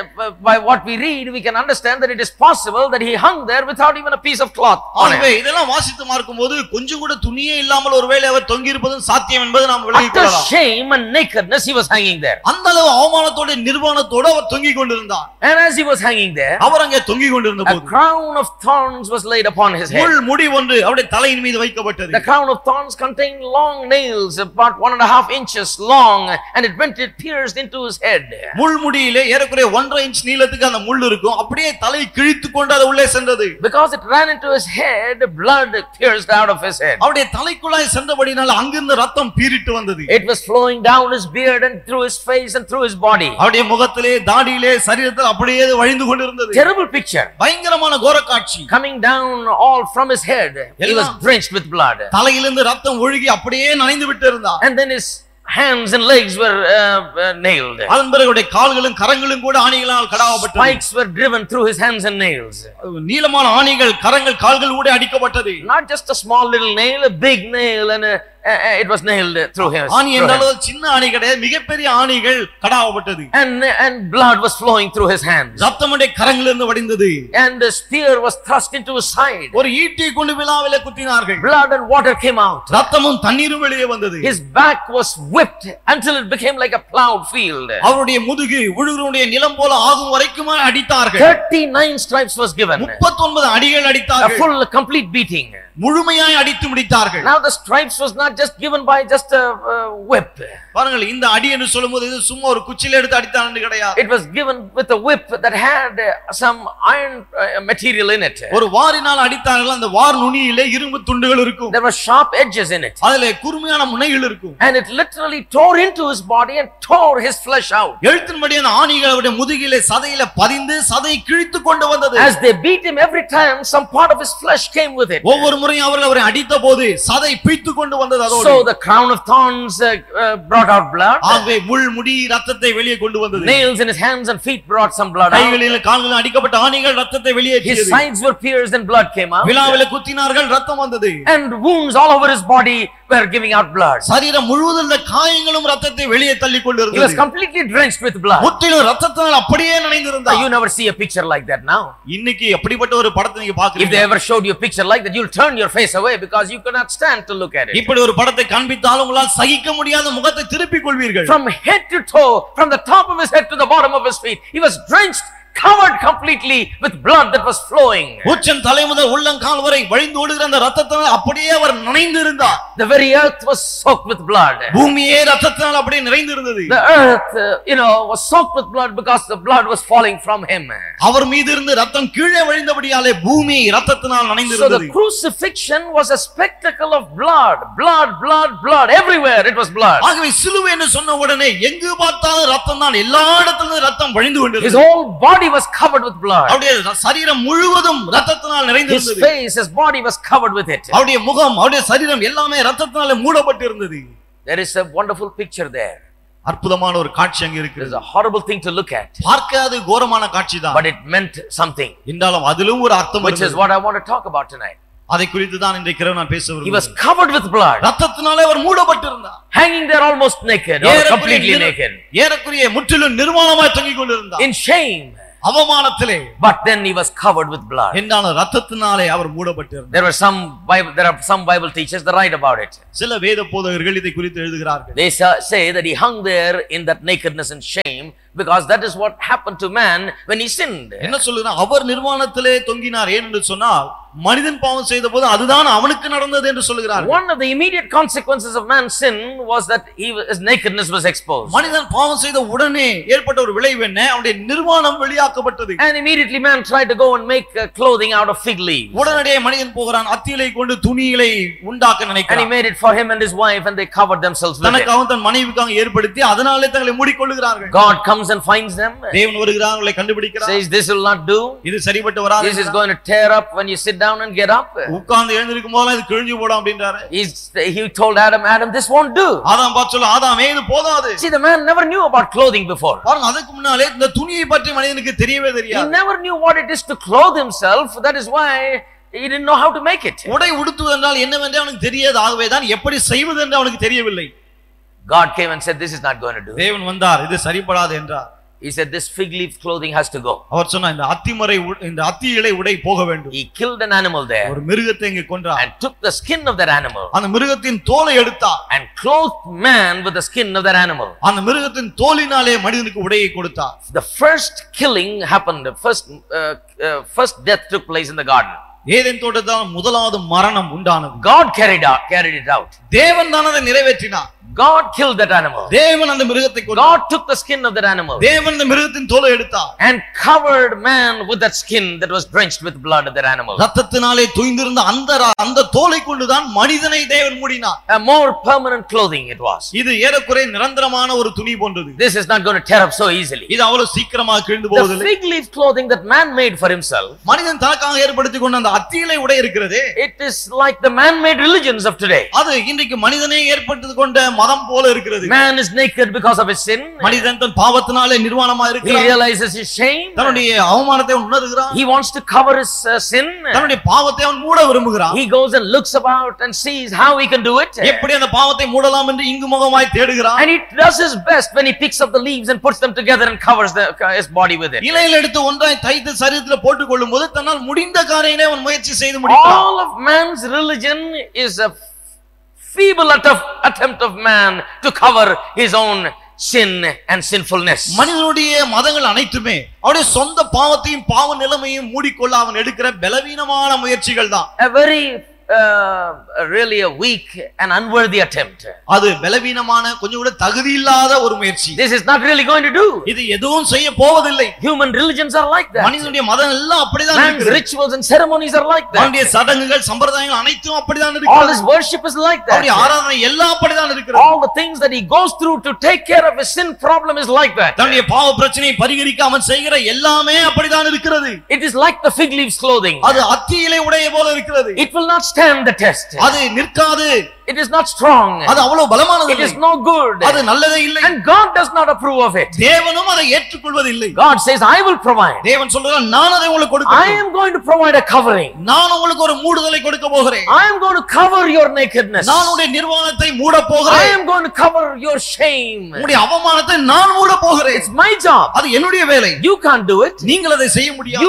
Speaker 1: by what we read we can understand that it is possible that he hung there without even a piece of cloth on him.
Speaker 2: இதெல்லாம் வாசித்து பார்க்கும்போது கொஞ்சம் கூட துணியே இல்லாமல் ஒருவேளை அவர் தொங்கி இருப்பதும் சாத்தியம் என்பதை நாம் விளங்கிக் கொள்ளலாம்.
Speaker 1: After shame and nakedness he was hanging there.
Speaker 2: அந்த அளவு அவமானத்தோட நிர்வாணத்தோட அவர் தொங்கிக் கொண்டிருந்தார்.
Speaker 1: And as he was hanging there,
Speaker 2: அவர் அங்கே தொங்கிக் கொண்டிருந்த போது
Speaker 1: a crown of thorns was laid upon his head.
Speaker 2: முள் முடி ஒன்று அவருடைய தலையின் மீது வைக்கப்பட்டது.
Speaker 1: The crown of thorns contained long nails about 1.5 inches long, and it pierced into his head.
Speaker 2: முள் முடியிலே ஏறக்குறைய 1.5 இன்ச் நீளத்துக்கு அந்த முள் இருக்கும். அப்படியே தலை கிழித்து கொண்டு அது உள்ளே சென்றது.
Speaker 1: Because it ran into his head, blood pierced out of his head.
Speaker 2: அவருடைய தலைக்குள்ளாய் சென்றபடியால் அங்கிருந்து ரத்தம் பீரிட்டு வந்தது.
Speaker 1: It was flowing down his beard and through his face and through his body.
Speaker 2: அவருடைய முகத்திலே, தாடியிலே, சரீரத்தில் அப்படியே வழிந்து கொண்டிருந்தது.
Speaker 1: Terrible picture.
Speaker 2: பயங்கரமான கோர காட்சி.
Speaker 1: Coming down all from his head, he was drenched with blood.
Speaker 2: தலையிலிருந்து ரத்தம் ஒழுகி அப்படியே நனைந்து விட்டு இருந்தார்.
Speaker 1: And then his hands and legs were nailed.
Speaker 2: அதன் பிறகு அவருடைய கால்களும் கரங்களும் கூட ஆணிகளால் கடாவப்பட்டது.
Speaker 1: Spikes were driven through his hands and nails.
Speaker 2: நீளமான ஆணிகள் கரங்கள் கால்கள் கூட அடிக்கப்பட்டது.
Speaker 1: Not just a small little nail, a big nail, and it was nailed through him.
Speaker 2: ஆணி என்றால் சின்ன ஆணி கிடையாது, மிகப்பெரிய ஆணிகள் கடாவப்பட்டது.
Speaker 1: And blood was flowing through his hands.
Speaker 2: ரத்தமுடைய கரங்களிலிருந்து வடிந்தது.
Speaker 1: And the spear was thrust into his side.
Speaker 2: ஒரு ஈட்டி கொண்டு விலாவிலே குத்தினார்கள்.
Speaker 1: Blood and water came out.
Speaker 2: ரத்தமும் தண்ணீரும் வெளியே வந்தது.
Speaker 1: His back was whipped until it became like a plowed field.
Speaker 2: அவருடைய முதுகு உழுகிறவனுடைய நிலம் போல ஆகும் வரைக்கும் அடித்தார்கள்.
Speaker 1: 39 stripes was given.
Speaker 2: 39 அடிகள்
Speaker 1: A
Speaker 2: அடித்தார்கள்.
Speaker 1: full complete beating.
Speaker 2: முழுமையாய் அடித்து முடித்தார்கள்.
Speaker 1: Now the stripes was not just given by just a whip.
Speaker 2: பாருங்கள், இந்த அடி என்று சொல்லும்போது இது சும்மா ஒரு குச்சில எடுத்து அடித்தான் என்று கிடையாது.
Speaker 1: It was given with a whip that had some iron material in it.
Speaker 2: ஒரு வாரினால் அடித்தார்கள். அந்த வார் நுனியிலே இரும்பு துண்டுகள் இருக்கும்.
Speaker 1: There were sharp edges in it.
Speaker 2: அதிலே கூர்மையான முனைகள் இருக்கும்.
Speaker 1: And it literally tore into his body and tore his flesh out.
Speaker 2: எழுத்தின்படி அந்த ஆணிகள் அவருடைய முதுகிலே சதையிலே பதிந்து சதை கிழித்து கொண்டு வந்தது.
Speaker 1: As they beat him every time, some part of his flesh came with it.
Speaker 2: ஒவ்வொரு முறையும் அவர்கள் அவரை அடித்த போது சதை பிய்த்து கொண்டு வந்தது. அதோடு
Speaker 1: So the crown of thorns brought out blood.
Speaker 2: ஆகவே முள் முடி ரத்தத்தை வெளியே கொண்டு வந்தது.
Speaker 1: Nails in his hands and feet brought some blood out.
Speaker 2: கைகளில் கால்களில் அடிக்கப்பட்ட ஆணிகள் ரத்தத்தை வெளியேற்றியது.
Speaker 1: His sides were pierced and blood came out.
Speaker 2: விலாவிலே குத்தினார்கள், ரத்தம் வந்தது.
Speaker 1: And wounds all over his body were giving out blood.
Speaker 2: சரீரம் முழுவதும் உள்ள காயங்களும் ரத்தத்தை வெளியே தள்ளி கொண்டு
Speaker 1: He was
Speaker 2: இருந்தது.
Speaker 1: completely drenched with blood.
Speaker 2: முற்றிலும் ரத்தத்தால் அப்படியே நனைந்திருந்தார்.
Speaker 1: You never see a picture like that now.
Speaker 2: இன்னைக்கு அப்படிப்பட்ட ஒரு படத்தை நீங்க
Speaker 1: If
Speaker 2: பாக்குறீங்க.
Speaker 1: they ever showed you a picture like that, you'll turn your face away because you cannot stand to look at it.
Speaker 2: இப்படி ஒரு படத்தை காண்பித்தால் உங்களால் சகிக்க முடியாத முகத்தை திருப்பிக் கொள்வீர்கள்.
Speaker 1: From head to toe, from the top of his head to the bottom of his feet, he was drenched, covered completely with blood that was flowing.
Speaker 2: உச்சம் தலை முதல் உள்ளங்கால் வரை வழிந்து ஓடுகிற அந்த ரத்தத்தால் அப்படியே அவர் நனைந்து இருந்தார்.
Speaker 1: The very earth was soaked with blood.
Speaker 2: பூமியே ரத்தத்தால் அப்படியே நிறைந்து இருந்தது.
Speaker 1: The earth, was soaked with blood because the blood was falling from him.
Speaker 2: அவர் மீது இருந்து ரத்தம் கீழே வழிந்தபடியாலே பூமி ரத்தத்தினால் நனைந்து
Speaker 1: So
Speaker 2: இருந்தது.
Speaker 1: the crucifixion was a spectacle of blood, blood, blood, blood. Everywhere it was blood.
Speaker 2: ஆகவே சிலுவை என்று சொன்ன உடனே எங்கு பார்த்தாலும் ரத்தம் தான், எல்லா இடத்திலும் ரத்தம் வழிந்து
Speaker 1: His
Speaker 2: கொண்டிருந்தது.
Speaker 1: whole body was covered with blood.
Speaker 2: அவருடைய சரீரம் முழுவதும் ரத்தத்தினால் நிறைந்து
Speaker 1: His
Speaker 2: இருந்தது.
Speaker 1: face, his body was covered with it.
Speaker 2: அவருடைய முகம், அவருடைய சரீரம் எல்லாமே ரத்தத்தினால மூடப்பட்டு இருந்தது.
Speaker 1: There is a wonderful picture there.
Speaker 2: அற்புதமான ஒரு காட்சி அங்க
Speaker 1: It is
Speaker 2: இருக்குது.
Speaker 1: a horrible thing to look at,
Speaker 2: பார்க்காத கோரமான காட்சி தான்.
Speaker 1: but it meant something,
Speaker 2: என்றாலும் அதிலும் ஒரு அர்த்தம்
Speaker 1: which is
Speaker 2: இருந்தது.
Speaker 1: what I want to talk about tonight.
Speaker 2: அதை குறித்து தான் இன்றைக்கு நான் பேச
Speaker 1: He was
Speaker 2: விரும்புகிறேன்.
Speaker 1: covered with blood,
Speaker 2: ரத்தத்தினாலே அவர் மூடப்பட்டிருந்தார்.
Speaker 1: hanging there almost naked or completely naked,
Speaker 2: ஏறக்குறைய முற்றிலும் நிர்வாணமாய் தொங்கிக் கொண்டிருந்தார்.
Speaker 1: in shame.
Speaker 2: அவமானத்திலே.
Speaker 1: But then he was covered with blood.
Speaker 2: என்றான ரத்தத்தினாலே அவர் மூடப்பட்டிருந்தார்.
Speaker 1: There are some Bible teachers that write about it.
Speaker 2: சில வேத போதகர்கள் இதை குறித்து எழுதுகிறார்கள்.
Speaker 1: They say that he hung there in that nakedness and shame because that is what happened to man when he sinned.
Speaker 2: என்ன சொல்லுகிறார்? அவர் நிர்வாணத்திலே தொங்கினார். ஏனென்று சொன்னால் மனிதன் பாவம் செய்தபோது அதுதான் அவனுக்கு நடந்தது என்று சொல்கிறார்.
Speaker 1: One of the immediate consequences of man's sin was that his nakedness was exposed.
Speaker 2: மனிதன் பாவம் செய்த உடனே ஏற்பட்ட ஒரு விளைவு என்ன? அவனுடைய நிர்வாணம் வெளியாக்கப்பட்டது.
Speaker 1: And immediately man tried to go and make clothing out of fig leaves.
Speaker 2: உடனடியே மனிதன் போகிறான், அத்தியிலை கொண்டு துணிகளை உண்டாக்க
Speaker 1: And he
Speaker 2: நினைக்கிறான்.
Speaker 1: made it for him and his wife and they covered themselves with it.
Speaker 2: தனக்காகவும் தன் மனைவிக்காக ஏற்படுத்தி அதனாலே தங்களை மூடிக்கொள்ளுகிறார்கள்.
Speaker 1: God comes and finds them.
Speaker 2: தேவன் வருகிறார், அவர்களை கண்டுபிடிக்கிறார்.
Speaker 1: Says this will not do.
Speaker 2: இது சரிப்பட்டு வராது.
Speaker 1: This is going to tear up when you sit down and get up.
Speaker 2: உட்கார்ந்து எழுந்திருக்கும் போது இது கிழிஞ்சு போடும் அப்படின்றாரு.
Speaker 1: He told Adam, this won't do.
Speaker 2: ஆதாம் பார்த்து சொல்ல, ஆதாமே இது போதாது.
Speaker 1: See, the man never knew about clothing before.
Speaker 2: பாருங்க, அதுக்கு முன்னாலே இந்த துணியை பற்றி மனிதனுக்கு தெரியவே
Speaker 1: He
Speaker 2: தெரியாது.
Speaker 1: never knew what it is to clothe himself. That is why he didn't know how to make it.
Speaker 2: உடை உடுத்துவது என்றால் என்னவென்று அவனுக்கு தெரியாது. ஆகவே தான் எப்படி செய்வது என்று அவனுக்கு தெரியவில்லை.
Speaker 1: God came and said, this is not going to do.
Speaker 2: தேவன் வந்தார், இது சரிப்படாது என்றார்.
Speaker 1: He said, this fig leaf clothing has to go.
Speaker 2: அவர் சொன்னார், இந்த அத்தி இலை உடை போக வேண்டும்.
Speaker 1: He killed an animal there
Speaker 2: ஒரு மிருகத்தை இங்கே கொன்றார்.
Speaker 1: and took the skin of that animal
Speaker 2: அந்த மிருகத்தின் தோலை எடுத்தார்.
Speaker 1: and clothed man with the skin of that animal.
Speaker 2: அந்த மிருகத்தின் தோலினாலே மனிதனுக்கு உடையை கொடுத்தார்.
Speaker 1: The first killing happened, the first death took place in the garden.
Speaker 2: Eden தோட்டத்தில் முதலாவது மரணம் உண்டானது.
Speaker 1: God carried it out.
Speaker 2: தேவன் தான் அதை நிறைவேற்றினார்.
Speaker 1: God killed that animal.
Speaker 2: தேவன் அந்த மிருகத்தை கொன்றார்.
Speaker 1: God took the skin of that animal
Speaker 2: தேவன் அந்த மிருகத்தின் தோலை எடுத்தார்
Speaker 1: and covered man with that skin that was drenched with blood of that animal.
Speaker 2: ரத்தத்தினாலே தோய்ந்திருந்த அந்த தோலை கொண்டுதான் மனிதனை தேவன் மூடினார்.
Speaker 1: A more permanent clothing it was.
Speaker 2: இது ஏறக்குறைய நிரந்தரமான ஒரு துணி போன்றது.
Speaker 1: This is not going to tear up so easily.
Speaker 2: இது அவ்வளவு சீக்கிரமாக கிழிந்து
Speaker 1: The
Speaker 2: போவதில்லை.
Speaker 1: fig leaf clothing that man made for himself,
Speaker 2: மனிதன் தனக்காக ஏற்படுத்திக் கொண்ட அந்த அத்தியிலை உடை இருக்கிறதே,
Speaker 1: it is like the man-made religions of today.
Speaker 2: அது இன்றைக்கு மனிதனே ஏற்படுத்திக் கொண்ட மதம் போல இருக்கிறது.
Speaker 1: Man is naked because of his sin.
Speaker 2: மனிதன் தன் பாவத்தினாலே நிர்வாணமாக
Speaker 1: He
Speaker 2: இருக்கிறான்.
Speaker 1: realizes his shame.
Speaker 2: தன்னுடைய அவமானத்தை உணர்கிறான்.
Speaker 1: He wants to cover his sin.
Speaker 2: தன்னுடைய பாவத்தை அவன் மூட விரும்புகிறான்.
Speaker 1: He goes and looks about and sees how he can do it.
Speaker 2: எப்படி அந்த பாவத்தை மூடலாம் என்று இங்குமுகமாய் தேடுகிறான்.
Speaker 1: And he does his best when he picks up the leaves and puts them together and covers his body with it.
Speaker 2: இலையில் எடுத்து ஒன்றாய் தைத்து சரீரத்தில் போட்டுக் கொள்ளும்போது தன்னால் முடிந்த காரியங்களை அவன் முயற்சி செய்து முடிப்பான்.
Speaker 1: All of man's religion is a feeble attempt of man to cover his own sin and sinfulness.
Speaker 2: மனிதனுடைய மதங்கள் அனைத்துமே அவருடைய சொந்த பாவத்தையும் பாவ நிலைமையும் மூடிக்கொள்ள அவன் எடுக்கிற பலவீனமான முயற்சிகள் தான்.
Speaker 1: A very really a weak and unworthy attempt.
Speaker 2: அது பலவீனமான கொஞ்சம் கூட தகுதி இல்லாத ஒரு முயற்சி.
Speaker 1: This is not really going to do.
Speaker 2: இது எதுவும் செய்ய போவதில்லை.
Speaker 1: Human religions are like that.
Speaker 2: மனிதனுடைய மதம் எல்லாம் அப்படிதான்
Speaker 1: Man's
Speaker 2: இருக்குது.
Speaker 1: rituals and ceremonies are like that.
Speaker 2: அவருடைய சடங்குகள் சம்பிரதாயங்கள் அனைத்தும் அப்படிதான் இருக்குது.
Speaker 1: All his worship is like that.
Speaker 2: அவருடைய ஆராதனை எல்லாம் அப்படிதான் இருக்குது.
Speaker 1: All the things that he goes through to take care of his sin problem is like that.
Speaker 2: தன்னுடைய பாவ பிரச்சனையை பரிகரிக்க அவன் செய்கிற எல்லாமே அப்படிதான் இருக்கிறது.
Speaker 1: It is like the fig leaves clothing.
Speaker 2: அது அத்தி இலை உடைய போல இருக்கிறது.
Speaker 1: It will not stand the test.
Speaker 2: அது நிற்காது.
Speaker 1: It is not strong.
Speaker 2: அது அவ்வளவு பலமானது
Speaker 1: It
Speaker 2: இல்லை.
Speaker 1: is no good.
Speaker 2: அது நல்லதே இல்லை.
Speaker 1: And God does not approve of it.
Speaker 2: தேவனும் அதை ஏற்றுக்கொள்வதில்லை.
Speaker 1: God says, I will provide.
Speaker 2: தேவன் சொல்றார், நான் அதை உங்களுக்கு
Speaker 1: I
Speaker 2: கொடுக்கிறேன்.
Speaker 1: am going to provide a covering.
Speaker 2: நான் உங்களுக்கு ஒரு மூடுதலை கொடுக்க போகிறேன்.
Speaker 1: I am going to cover your nakedness.
Speaker 2: நான் உடைய நிர்வாணத்தை மூட
Speaker 1: I
Speaker 2: போகிறேன்.
Speaker 1: am going to cover your shame.
Speaker 2: உடைய அவமானத்தை நான் மூட போகிறேன்.
Speaker 1: It's my job.
Speaker 2: அது என்னுடைய வேலை.
Speaker 1: You can't do it.
Speaker 2: நீங்கள் அதை செய்ய முடியாது.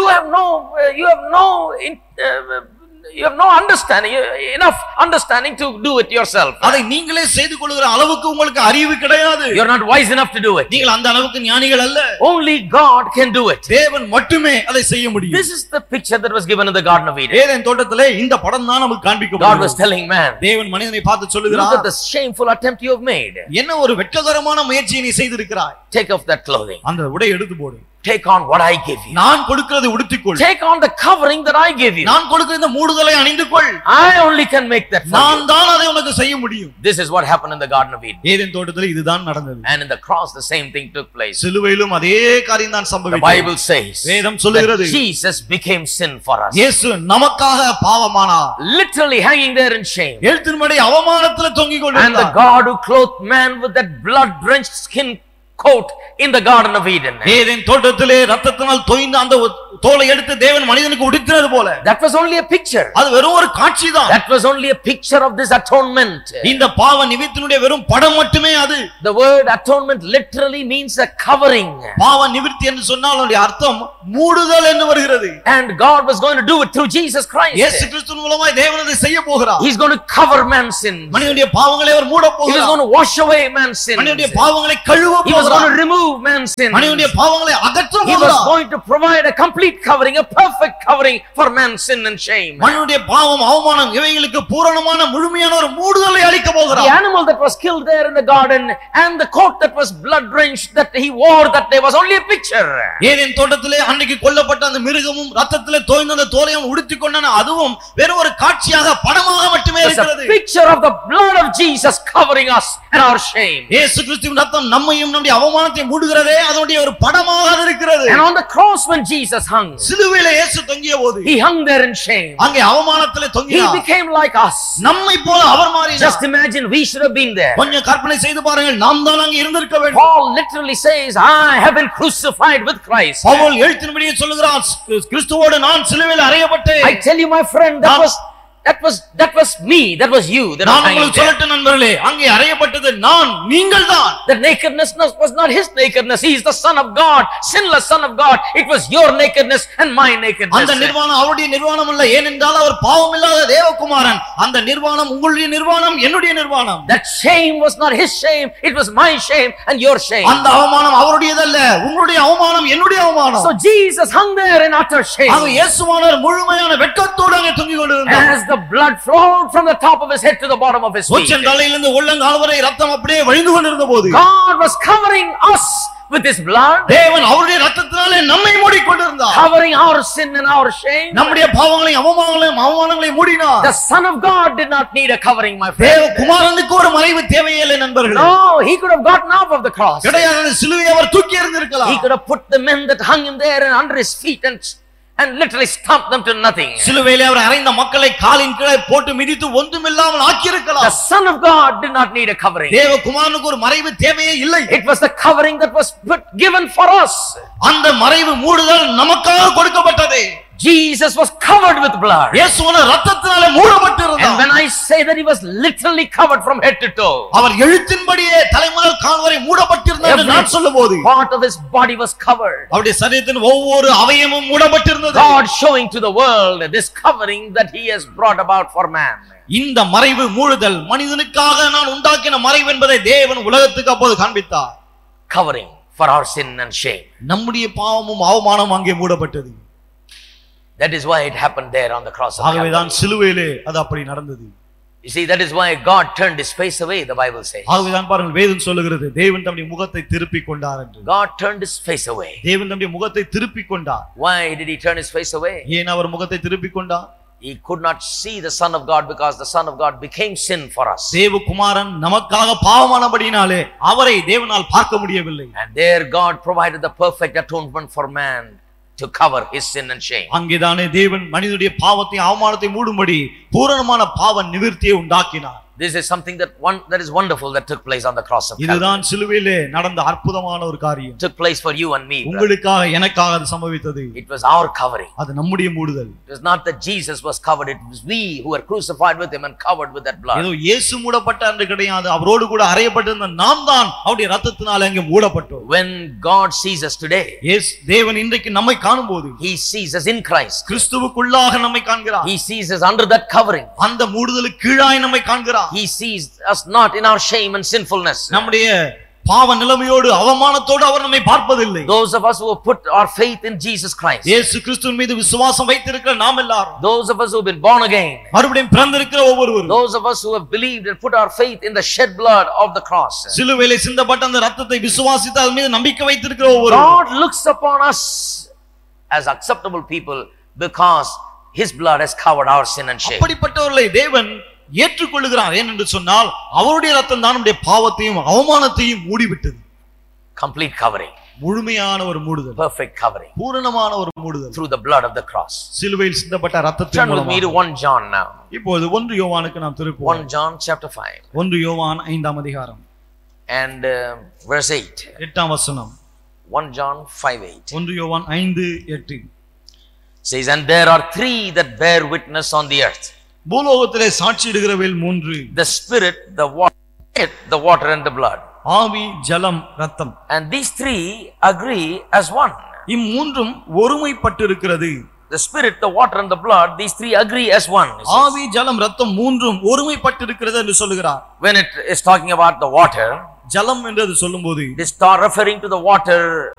Speaker 1: You have no understanding, enough understanding to do it yourself.
Speaker 2: அதை நீங்களே செய்து கொள்கிற அளவுக்கு உங்களுக்கு அறிவு கிடையாது.
Speaker 1: You are not wise enough to do it.
Speaker 2: நீங்கள் அந்த அளவுக்கு ஞானிகள் அல்ல.
Speaker 1: Only God can do it.
Speaker 2: தேவன் மட்டுமே அதை செய்ய முடியும்.
Speaker 1: This is the picture that was given in the Garden of Eden.
Speaker 2: Eden தோட்டத்திலே இந்த படம் தான் நமக்கு
Speaker 1: God
Speaker 2: காண்பிக்கப்படுகிறது.
Speaker 1: was telling man,
Speaker 2: தேவன் மனிதனை பார்த்து
Speaker 1: look
Speaker 2: சொல்லுகிறார்,
Speaker 1: at the shameful attempt you have made.
Speaker 2: என்ன ஒரு வெட்ககரமான முயற்சியை நீ செய்திருக்கிறாய்.
Speaker 1: Take off that clothing.
Speaker 2: அந்த உடை எடுத்து போடு.
Speaker 1: Take on what I give you.
Speaker 2: நான் கொடுக்கிறதை உடுத்திக்கொள்.
Speaker 1: Take on the covering that I give you.
Speaker 2: நான் கொடுக்கிற இந்த மூடுதலை அணிந்து கொள்.
Speaker 1: I only can make that for
Speaker 2: நான்
Speaker 1: you.
Speaker 2: தான் அதை உனக்கு செய்ய முடியும்.
Speaker 1: This is what happened in the Garden of Eden.
Speaker 2: Eden தோட்டத்தில் இதுதான் நடந்தது.
Speaker 1: And in the cross the same thing took place.
Speaker 2: சிலுவையிலும் அதே காரியம் தான்
Speaker 1: The
Speaker 2: சம்பவித்தது.
Speaker 1: Bible says
Speaker 2: வேதம் சொல்லுகிறது,
Speaker 1: that Jesus became sin for us.
Speaker 2: இயேசு நமக்காக பாவமானார்.
Speaker 1: Literally hanging there in shame.
Speaker 2: எழுத்தின்படி அவமானத்தில் தொங்கிக்
Speaker 1: And the
Speaker 2: கொண்டிருந்தார்.
Speaker 1: God who clothed man with that blood-drenched skin coat in the Garden of Eden.
Speaker 2: Eden தோட்டத்திலே ரத்தத்தினால் தோய்ந்த அந்த தோலை எடுத்து தேவன் மனிதனுக்கு உடுத்தினது போல.
Speaker 1: That was only a picture.
Speaker 2: அது வெறும் ஒரு காட்சிதான்.
Speaker 1: That was only a picture of this atonement.
Speaker 2: இந்த பாவ நிவிர்த்தியினுடைய வெறும் படம் மட்டுமே அது.
Speaker 1: The word atonement literally means a covering.
Speaker 2: பாவ நிவிர்த்தி என்று சொன்னால் அதனுடைய அர்த்தம் மூடுதல் என்று வருகிறது.
Speaker 1: And God was going to do it through Jesus Christ.
Speaker 2: இயேசு கிறிஸ்துவின் மூலமாய் தேவன் அதை செய்ய போகிறார்.
Speaker 1: He's going to cover man's sins.
Speaker 2: மனிதனுடைய பாவங்களை அவர் மூட போகிறார்.
Speaker 1: He was going to wash away man's sins.
Speaker 2: மனிதனுடைய பாவங்களை கழுவ போகிறார்.
Speaker 1: He was going to remove man's sins.
Speaker 2: மனிதனுடைய பாவங்களை அகற்ற போகிறார்.
Speaker 1: He was going to provide a complete covering, a perfect covering for man's sin and shame.
Speaker 2: மனிதனுடைய பாவம் அவமானம் இவைகளுக்கு பூரணமான முழுமையான ஒரு மூடுதலை அளிக்க போகிறார்.
Speaker 1: The animal that was killed there in the garden and the coat that was blood drenched that he wore that day was only a picture.
Speaker 2: Eden தோட்டத்திலே அன்னைக்கு கொல்லப்பட்ட அந்த மிருகமும் ரத்தத்திலே தோய்ந்த அந்த தோலையும் உடுத்திக் கொண்டான அதுவும் வெறும் ஒரு காட்சியாக படமாக மட்டுமே இருக்கிறது.
Speaker 1: It's a picture of the blood of Jesus covering us and our shame.
Speaker 2: இயேசு கிறிஸ்துவின் ரத்தம் நம்மையும் நம்முடைய அவமானத்தை மூடுகிறதே அதனுடைய ஒரு படமாக இருக்கிறது.
Speaker 1: And on the cross when Jesus hung,
Speaker 2: சிலுவையிலே இயேசு தொங்கியபோது
Speaker 1: he hung there in shame.
Speaker 2: அங்கே அவமானத்திலே
Speaker 1: He
Speaker 2: தொங்கினார்.
Speaker 1: became like us.
Speaker 2: நம்மை போல அவர் மாறினார்.
Speaker 1: Just imagine we should have been there.
Speaker 2: கொஞ்சம் கற்பனை செய்து பாருங்கள், நாம் தான் அங்கே இருந்திருக்க வேண்டும்.
Speaker 1: Paul literally says, I have been crucified with Christ.
Speaker 2: Pavul எழுத்தின்படியே சொல்கிறார், கிறிஸ்துவோடு நான் சிலுவையில் அறையப்பட்டேன்.
Speaker 1: I tell you my friend, that was me, that was you.
Speaker 2: நான் உங்களுக்கு சொல்லட்டும் நண்பர்களே, அங்கே அறையப்பட்டது நான், நீங்கள் தான்.
Speaker 1: The nakedness was not his nakedness. He is the Son of God, sinless Son of God. It was your nakedness and my nakedness.
Speaker 2: அந்த நிர்வாணம் அவருடைய நிர்வாணம் அல்ல, ஏனென்றால் அவர் பாவமில்லாத தேவகுமாரன். அந்த நிர்வாணம் உங்களுடைய நிர்வாணம், என்னுடைய நிர்வாணம்.
Speaker 1: That shame was not his shame, it was my shame and your shame.
Speaker 2: அந்த அவமானம் அவருடையதல்ல, உங்களுடைய அவமானம் என்னுடைய அவமானம்.
Speaker 1: So Jesus hung there in utter shame.
Speaker 2: ஆக இயேசுவானவர் முழுமையான வெட்கத்தோடு அங்கே தொங்கிக் கொண்டிருந்தார்.
Speaker 1: As the blood flowed from the top of his head to the bottom of his feet.
Speaker 2: உச்சந்தலையிலிருந்து உள்ளங்கால் வரை ரத்தம் அப்படியே வழிந்து கொண்டிருந்த போது
Speaker 1: God was covering us with his blood.
Speaker 2: தேவன் அவருடைய ரத்தத்தினாலே நம்மை மூடிக்கொண்டிருந்தார்.
Speaker 1: Covering our sin and our shame.
Speaker 2: நம்முடைய பாவங்களையும் அவமானங்களையும் மூடினார்.
Speaker 1: The Son of God did not need a covering, my friend.
Speaker 2: தேவகுமாரனுக்கு ஒரு மறைவு தேவையில்லை நண்பர்களே.
Speaker 1: No, he could have gotten off of the cross.
Speaker 2: கிடையாது, சிலுவையை அவர் தூக்கி எறிந்திருக்கலாம்.
Speaker 1: He could have put the men that hung him there and under his feet and literally stomped them to nothing.
Speaker 2: சிலுவையிலே அவர் அறைந்த மக்களை காலின் கீழே போட்டு மிதித்து ஒன்றுமில்லாமல் ஆக்கியிருக்கலாம்.
Speaker 1: The Son of God did not need a covering.
Speaker 2: தேவகுமாரனுக்கு ஒரு மறைவு தேவையே இல்லை.
Speaker 1: It was the covering that was given for us.
Speaker 2: அந்த மறைவு மூடுதல் நமக்காக கொடுக்கப்பட்டது.
Speaker 1: Jesus was covered with blood.
Speaker 2: இயேசுவான இரத்தத்தினாலே மூடப்பட்டிருந்தார்.
Speaker 1: And when I say that he was literally covered from head to toe,
Speaker 2: அவர் எழுத்தின்படியே தலைமுதல் கால் வரை மூடப்பட்டிருந்தார் என்று நான் சொல்லும்போது
Speaker 1: part of his body was covered.
Speaker 2: அவருடைய சரீரத்தின் ஒவ்வொரு அவயவமும் மூடப்பட்டிருந்தது.
Speaker 1: God showing to the world this covering that he has brought about for man.
Speaker 2: இந்த மறைவு மூடுதல் மனிதனுக்காக நான் உண்டாக்கின மறைவு என்பதை தேவன் உலகத்துக்கு அப்போது காண்பித்தார்.
Speaker 1: Covering for our sin and shame.
Speaker 2: நம்முடைய பாவமும் அவமானமும் அங்கே மூடப்பட்டது.
Speaker 1: That is why it happened there on the cross of Calvary.
Speaker 2: ஆகவேதான் சிலுவையிலே அது அப்படி நடந்தது.
Speaker 1: You see, that is why God turned his face away, the Bible says.
Speaker 2: ஆகவேதான் பாருங்கள் வேதம் சொல்லுகிறது தேவன் தம்முடைய முகத்தை திருப்பிக் கொண்டார் என்று.
Speaker 1: God turned his face away.
Speaker 2: தேவன் தம்முடைய முகத்தை திருப்பிக் கொண்டார்.
Speaker 1: Why did he turn his face away?
Speaker 2: ஏன் அவர் முகத்தை திருப்பிக் கொண்டார்?
Speaker 1: He could not see the Son of God because the Son of God became sin for us.
Speaker 2: தேவகுமாரன் நமக்காக பாவமானபடியினாலே அவரை தேவனால் பார்க்க முடியவில்லை.
Speaker 1: And there God provided the perfect atonement for man to cover his sin and shame.
Speaker 2: அங்கேதானே தேவன் மனிதனுடைய பாவத்தை அவமானத்தை மூடும்படி பூரணமான பாவ நிவிர்த்தியை உண்டாக்கினார்.
Speaker 1: This is something that is wonderful that took place on the cross of Calvary.
Speaker 2: இதுதான் சிலுவையிலே நடந்த அற்புதமான ஒரு காரியம்.
Speaker 1: Took place for you and me.
Speaker 2: உங்களுக்காக எனக்காக அது சம்பவித்தது.
Speaker 1: It was our covering.
Speaker 2: அது நம்முடைய மூடுதல்.
Speaker 1: It was not that Jesus was covered, it was we who were crucified with him and covered with that blood.
Speaker 2: ஏதோ இயேசு மூடப்பட்டார் என்று கிடையாது, அவரோடு கூட அறையப்பட்டிருந்த நாம் தான் அவருடைய இரத்தத்தினாலே அங்கே மூடப்பட்டோம்.
Speaker 1: When God sees us today,
Speaker 2: தேவன் இன்றைக்கு நம்மை காணும்போது
Speaker 1: he sees us in Christ.
Speaker 2: கிறிஸ்துவுக்குள்ளாக நம்மை காண்கிறார்.
Speaker 1: He sees us under that covering.
Speaker 2: அந்த மூடுதலுக்கு கீழாய் நம்மை காண்கிறார்.
Speaker 1: He sees us not in our shame and sinfulness.
Speaker 2: நம்முடைய பாவ நிலைமையோடு அவமானத்தோடு அவர் நம்மை பார்ப்பதில்லை.
Speaker 1: Those of us who have put our faith in Jesus Christ,
Speaker 2: இயேசு கிறிஸ்துவின் மீது விசுவாசம் வைத்திருக்கிற நாம் எல்லாரும்,
Speaker 1: those of us who have been born again,
Speaker 2: மறுபடியும் பிறந்திருக்கிற ஒவ்வொருவரும்,
Speaker 1: those of us who have believed and put our faith in the shed blood of the cross,
Speaker 2: சிலுவையிலே சிந்தப்பட்ட அந்த இரத்தத்தை விசுவாசித்து அதன் மீது நம்பிக்கை வைத்திருக்கிற ஒவ்வொருவரும்,
Speaker 1: God looks upon us as acceptable people because his blood has covered our sin and shame.
Speaker 2: அப்படிப்பட்டவர்களை தேவன் ஏற்றுக்கொள்கிறார். ஏனென்று சொன்னால் அவருடைய இரத்தம் தான் நம்முடைய பாவத்தையும் அவமானத்தையும் மூடிவிட்டது.
Speaker 1: Complete covering,
Speaker 2: முழுமையான ஒரு மூடுதல்,
Speaker 1: perfect covering,
Speaker 2: பூரணமான ஒரு மூடுதல்
Speaker 1: through the blood of the cross.
Speaker 2: சிலுவையில் சிந்தப்பட்ட இரத்தத்தின்
Speaker 1: Turn with me to 1 John now.
Speaker 2: இப்போது 1 யோவானுக்கு நாம் திருப்புவோம்.
Speaker 1: 1 John chapter 5.
Speaker 2: 1 யோவான் 5ஆம் அதிகாரம்
Speaker 1: and verse 8.
Speaker 2: 8ஆம் வசனம்.
Speaker 1: 1 John 5:8.
Speaker 2: 1 யோவான் 5:8.
Speaker 1: says, and there are three that bear witness on the earth.
Speaker 2: பூலோகத்திலே சாட்சியிடுகிறவைகள் மூன்று.
Speaker 1: The spirit, the water and the blood.
Speaker 2: ஆவி, ஜலம், ரத்தம்.
Speaker 1: And these three agree as one.
Speaker 2: இம்மூன்றும் ஒருமைப்பட்டிருக்கிறது.
Speaker 1: The spirit, the water and the blood, these three agree as one.
Speaker 2: ஆவி, ஜலம், ரத்தம் மூன்றும் ஒருமைப்பட்டிருக்கிறது என்று சொல்கிறார்.
Speaker 1: When it is talking about the water,
Speaker 2: ஜலம் என்று சொல்லும்போது
Speaker 1: it is referring to the water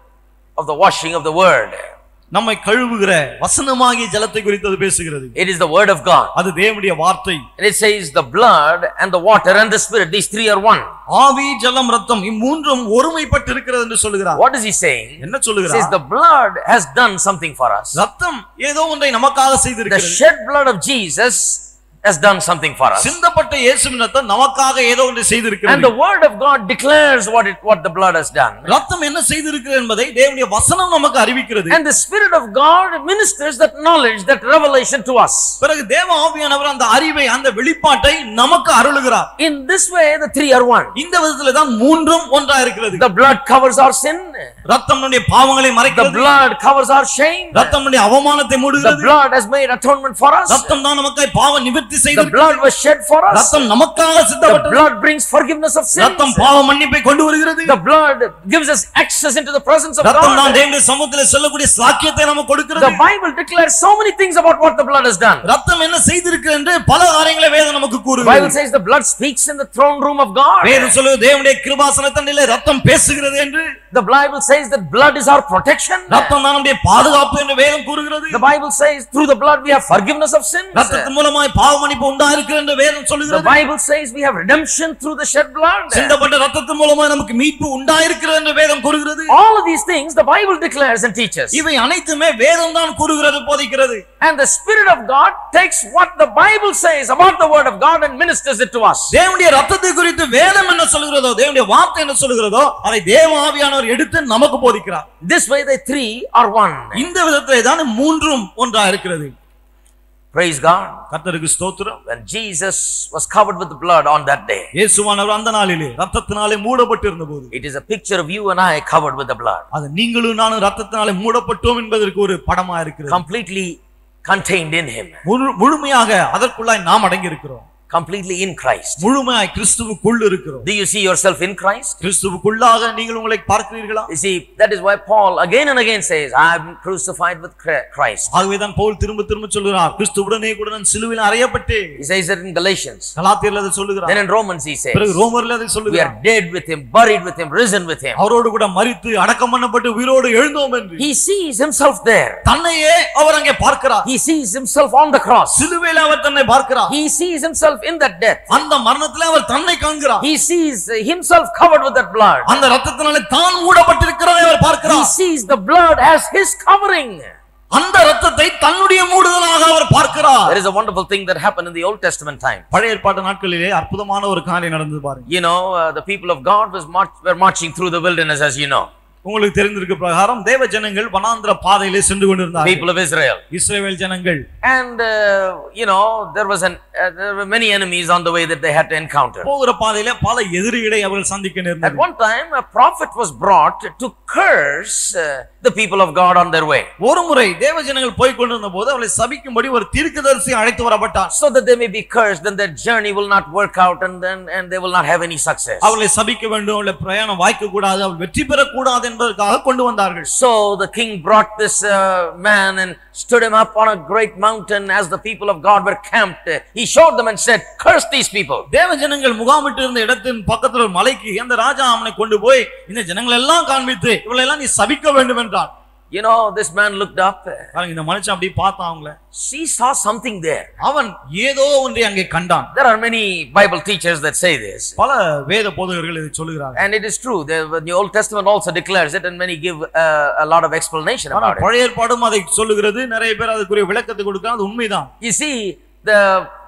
Speaker 1: of the washing of the word.
Speaker 2: நம்மை கழுவுகிற வசனமாகிய ஜலத்தை குறித்து அது பேசுகிறது.
Speaker 1: It is the word of God.
Speaker 2: அது தேவனுடைய வார்த்தை.
Speaker 1: And it says the blood and the water and the spirit, these three are one.
Speaker 2: ஆவி, ஜலம், ரத்தம் இம்மூன்றும் ஒருமைப்பட்டிருக்கிறது என்று சொல்கிறார்.
Speaker 1: What is he saying?
Speaker 2: என்ன சொல்கிறார்?
Speaker 1: He says the blood has done something for us.
Speaker 2: ரத்தம் ஏதோ ஒன்றை நமக்காக செய்திருக்கிறது.
Speaker 1: The shed blood of Jesus has done something for us.
Speaker 2: சிந்தப்பட்ட இயேசுவின் ரத்தம் நமக்காக ஏதோ ஒன்று செய்திருக்கிறது.
Speaker 1: And the word of God declares what the blood has done.
Speaker 2: ரத்தம் என்ன செய்திருக்கிறது என்பதை தேவனுடைய வசனம் நமக்கு அறிவிக்கிறது.
Speaker 1: And the spirit of God ministers that knowledge, that revelation to us.
Speaker 2: பிறகு தேவ ஆவியானவர் அந்த அறிவை, அந்த வெளிப்பாட்டை நமக்கு அருளுகிறார்.
Speaker 1: In this way the three are one.
Speaker 2: இந்த விதத்திலே தான் மூன்றும் ஒன்றா இருக்கிறது.
Speaker 1: The blood covers our sin.
Speaker 2: ரத்தம் நம்முடைய பாவங்களை மறைக்கிறது.
Speaker 1: The blood covers our shame.
Speaker 2: ரத்தம் நம்முடைய அவமானத்தை மூடுகிறது.
Speaker 1: The blood has made atonement for us.
Speaker 2: ரத்தம் தான் நமக்காக பாவ நிவர்த்தி செய்தது.
Speaker 1: The blood was shed for us.
Speaker 2: ரத்தம் நமக்காக சிந்தப்பட்டது.
Speaker 1: The blood brings forgiveness of sins.
Speaker 2: ரத்தம் பாவ மன்னிப்பை கொண்டு வருகிறது.
Speaker 1: The blood gives us access into the presence of God.
Speaker 2: ரத்தம் தான் தேவனுடைய சமூகத்திலே செல்லக்கூடிய சாக்கியத்தை நமக்கு கொடுக்கிறது.
Speaker 1: The Bible declares so many things about what the blood has done.
Speaker 2: ரத்தம் என்ன செய்திருக்கிறது என்று பல காரியங்களை வேதம் நமக்கு கூறுகிறது.
Speaker 1: The Bible says the blood speaks in the throne room of God.
Speaker 2: வேதம் சொல்லுது தேவனுடைய கிருபாசனத்திலே ரத்தம் பேசுகிறது என்று.
Speaker 1: The Bible says that blood is our protection.
Speaker 2: ரத்தம் தான் நம்முடைய பாதுகாப்பு என்று வேதம் கூறுகிறது.
Speaker 1: The Bible says through the blood we have forgiveness of sins.
Speaker 2: ரத்தத்தின் மூலமாய் பாவ மன்னிப்பு உண்டாயிருக்கிறது என்று வேதம் சொல்லுகிறது.
Speaker 1: The Bible says we have redemption through the shed blood.
Speaker 2: சிந்தப்பட்ட ரத்தத்தின் மூலமாய் நமக்கு மீட்பு உண்டாயிருக்கிறது என்று வேதம் கூறுகிறது.
Speaker 1: All of these things the Bible declares and teaches.
Speaker 2: இவை அனைத்துமே வேதம் தான் கூறுகிறது, போதிக்கிறது.
Speaker 1: And the Spirit of God takes what the Bible says about the word of God and ministers it to us.
Speaker 2: தேவனுடைய ரத்தத்தை குறித்து வேதம் என்ன சொல்கிறதோ, தேவனுடைய வார்த்தை என்ன சொல்கிறதோ அதை தேவ ஆவியானவர் எடுத்து நமக்கு போதிக்கிறார்.
Speaker 1: This way the three are one.
Speaker 2: இந்த விதத்திலே தான் மூன்றும் ஒன்றா இருக்கிறது.
Speaker 1: Praise God.
Speaker 2: கர்த்தருக்கு ஸ்தோத்திரம்.
Speaker 1: When Jesus was covered with the blood on that day,
Speaker 2: இயேசுவானவர் அந்த நாளிலே ரத்தத்தினாலே மூடப்பட்டிருந்தபோது,
Speaker 1: it is a picture of you and I covered with the blood.
Speaker 2: அது நீங்களும் நானும் ரத்தத்தினாலே மூடப்பட்டோம் என்பதற்கு ஒரு படமா இருக்கிறது.
Speaker 1: Completely contained in him.
Speaker 2: முழுமையாக அதற்குள்ளாய் நாம் அடங்கி இருக்கிறோம்.
Speaker 1: Completely in Christ.
Speaker 2: முழுமையாய் கிறிஸ்துவுக்குள் இருக்கிறோம்.
Speaker 1: Do you see yourself in Christ?
Speaker 2: கிறிஸ்துவுக்குள்ளாக நீங்கள் உங்களை பார்க்கிறீர்களா?
Speaker 1: You see, that is why Paul again and again says, I am crucified with Christ.
Speaker 2: ஆகவே தான் பவுல் திரும்ப திரும்ப சொல்கிறார், கிறிஸ்துவுடனே கூட நான் சிலுவையில் அறையப்பட்டேன்.
Speaker 1: He says it in Galatians.
Speaker 2: கலாத்தியர்ல அதை சொல்கிறார்.
Speaker 1: Then in Romans he says,
Speaker 2: பிறகு ரோமர்ல அதை சொல்கிறார்.
Speaker 1: We are dead with him, buried with him, risen with him.
Speaker 2: அவரோடு கூட மரித்து அடக்கம் பண்ணப்பட்டு உயிரோடு எழுந்தோம் என்று.
Speaker 1: He sees himself there.
Speaker 2: தன்னையே அவர் அங்கே பார்க்கிறார்.
Speaker 1: He sees himself on the cross.
Speaker 2: சிலுவையில் அவர் தன்னை பார்க்கிறார்.
Speaker 1: He sees himself in that death.
Speaker 2: அந்த மரணத்திலே அவர் தன்னை காண்கிறார்.
Speaker 1: He sees himself covered with that blood.
Speaker 2: அந்த இரத்தத்தினாலே தான் மூடப்பட்டிருக்கிறதை அவர் பார்க்கிறார்.
Speaker 1: He sees the blood as his covering.
Speaker 2: அந்த இரத்தத்தை தன்னுடைய மூடுதலாக அவர் பார்க்கிறார்.
Speaker 1: There is a wonderful thing that happened in the Old Testament time.
Speaker 2: பழைய ஏற்பாட்டு நாட்களிலே அற்புதமான ஒரு காரியம் நடந்தது பாருங்க.
Speaker 1: You know, the people of God were marching through the wilderness, as you know.
Speaker 2: உங்களுக்கு தெரிந்திருக்க பிரகாரம் தேவ ஜனங்கள் வனாந்திர பாதையிலே சென்று கொண்டிருந்தார்கள்.
Speaker 1: People of Israel.
Speaker 2: இஸ்ரவேல் ஜனங்கள்.
Speaker 1: And you know, there were many enemies on the way that they had to encounter.
Speaker 2: போகிற பாதையிலே பல எதிரிகளை அவர்கள் சந்திக்க நேர்ந்தது.
Speaker 1: At one time a prophet was brought to curse the people of God on their way.
Speaker 2: ஒரு முறை தேவ ஜனங்கள் போய் கொண்டிருந்தபோது அவர்களை சபிக்கும்படி ஒரு தீர்க்கதரிசி அழைத்து வரப்பட்டார்.
Speaker 1: So that they may be cursed, then their journey will not work out and they will not have any success.
Speaker 2: அவர்களை சபிக்க வேண்டும், அவர்களை பிரயாணம் வாய்க்க கூடாது, அவர்கள் வெற்றி பெற கூடாது என்பதற்காக கொண்டு வந்தார்கள்.
Speaker 1: So the king brought this man and stood him up on a great mountain as the people of God were camped. He showed them and said, curse these people.
Speaker 2: தேவ ஜனங்கள் முகாமிட்டு இருந்த இடத்தின் பக்கத்துல ஒரு மலைக்கு அந்த ராஜா அவனை கொண்டு போய் இந்த ஜனங்கள் எல்லாம் காண்பித்து இவளை எல்லாம் நீ சபிக்க வேண்டும் என்றான்.
Speaker 1: You know, this man looked up.
Speaker 2: இந்த மனுஷன் அப்படி பார்த்தான் அவங்கள.
Speaker 1: He saw something there.
Speaker 2: அவன் ஏதோ ஒன்றை அங்கே கண்டான்.
Speaker 1: There are many Bible teachers that say this.
Speaker 2: பல வேத போதகர்கள் இதை சொல்கிறார்கள்.
Speaker 1: And it is true. The Old Testament also declares it, and many give a lot of explanation about it.
Speaker 2: பழைய ஏற்பாடும் அதை சொல்லுகிறது, நிறைய பேர் அதுக்குரிய விளக்கத்தை கொடுக்கிறாங்க. அது உண்மைதான்.
Speaker 1: You see, the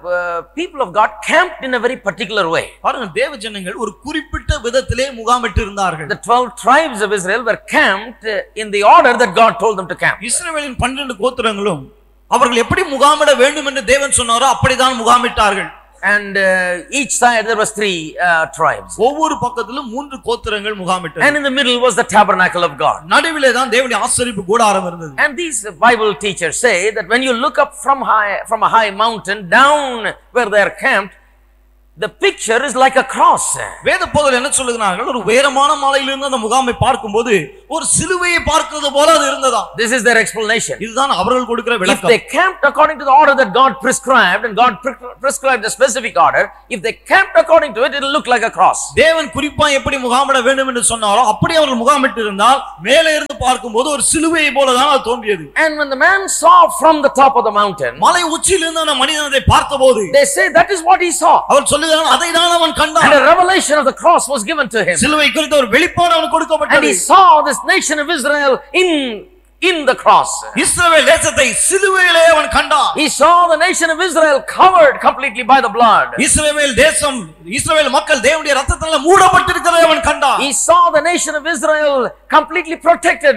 Speaker 1: people of God camped in a very particular way.
Speaker 2: பாருங்க, தேவ ஜனங்கள் ஒரு குறிப்பிட்ட விதத்திலே முகாமிட்டு இருந்தார்கள்.
Speaker 1: The 12 tribes of Israel were camped in the order that God told them to camp.
Speaker 2: இஸ்ரவேலின் 12 கோத்திரங்களும் அவர்கள் எப்படி முகாமிட வேண்டும் என்று தேவன் சொன்னாரோ அப்படிதான் முகாமிட்டார்கள்.
Speaker 1: And each side there was 3 tribes.
Speaker 2: ஒவ்வொரு பக்கத்திலும் 3 கோத்திரங்கள் முகாமிட்டது.
Speaker 1: And in the middle was the tabernacle of God.
Speaker 2: நடுவிலே தான் தேவனுடைய ஆசரிப்பு கூடாரம் இருந்தது.
Speaker 1: And these Bible teachers say that when you look up from a high mountain down where they are camped, the picture is like a cross.
Speaker 2: வேத போதகர் என்ன சொல்லுகிறார்கள்? ஒரு உயரமான மலையிலிருந்து அந்த முகாமை பார்க்கும்போது ஒரு சிலுவையை பார்க்கிறது போல அது இருந்ததா.
Speaker 1: This is their explanation.
Speaker 2: இதுதான் அவர்கள் கொடுக்கிற விளக்கம்.
Speaker 1: If they camped according to the order that God prescribed, and God prescribed a specific order, if they camped according to it, it will look like a cross.
Speaker 2: தேவன் குறிப்பா எப்படி முகாமிட வேண்டும் என்று சொன்னாரோ அப்படி அவர்கள் முகாமிட்டு இருந்தால் மேலே இருந்து பார்க்கும்போது ஒரு சிலுவையை போல தான் அது தோன்றியது.
Speaker 1: And when the man saw from the top of the mountain,
Speaker 2: மலை உச்சியிலிருந்து அந்த மனிதன் அதை பார்த்தபோது,
Speaker 1: they say that is what he saw.
Speaker 2: அவர் சொல்லுகிறார் அதை தான் அவன் கண்டான்.
Speaker 1: And a revelation of the cross was given to him.
Speaker 2: சிலுவை குறித்த ஒரு வெளிப்பாடு அவனுக்கு கொடுக்கப்பட்டது.
Speaker 1: And he saw this nation of Israel in the cross.
Speaker 2: இஸ்ரவேல் தேசத்தை சிலுவையிலே அவன் கண்டான்.
Speaker 1: He saw the nation of Israel covered completely by the blood.
Speaker 2: இஸ்ரவேல் தேசம், இஸ்ரவேல் மக்கள் தேவனுடைய இரத்தத்தால் மூடப்பட்டிருக்கிறதை அவன் கண்டான்.
Speaker 1: He saw the nation of Israel completely protected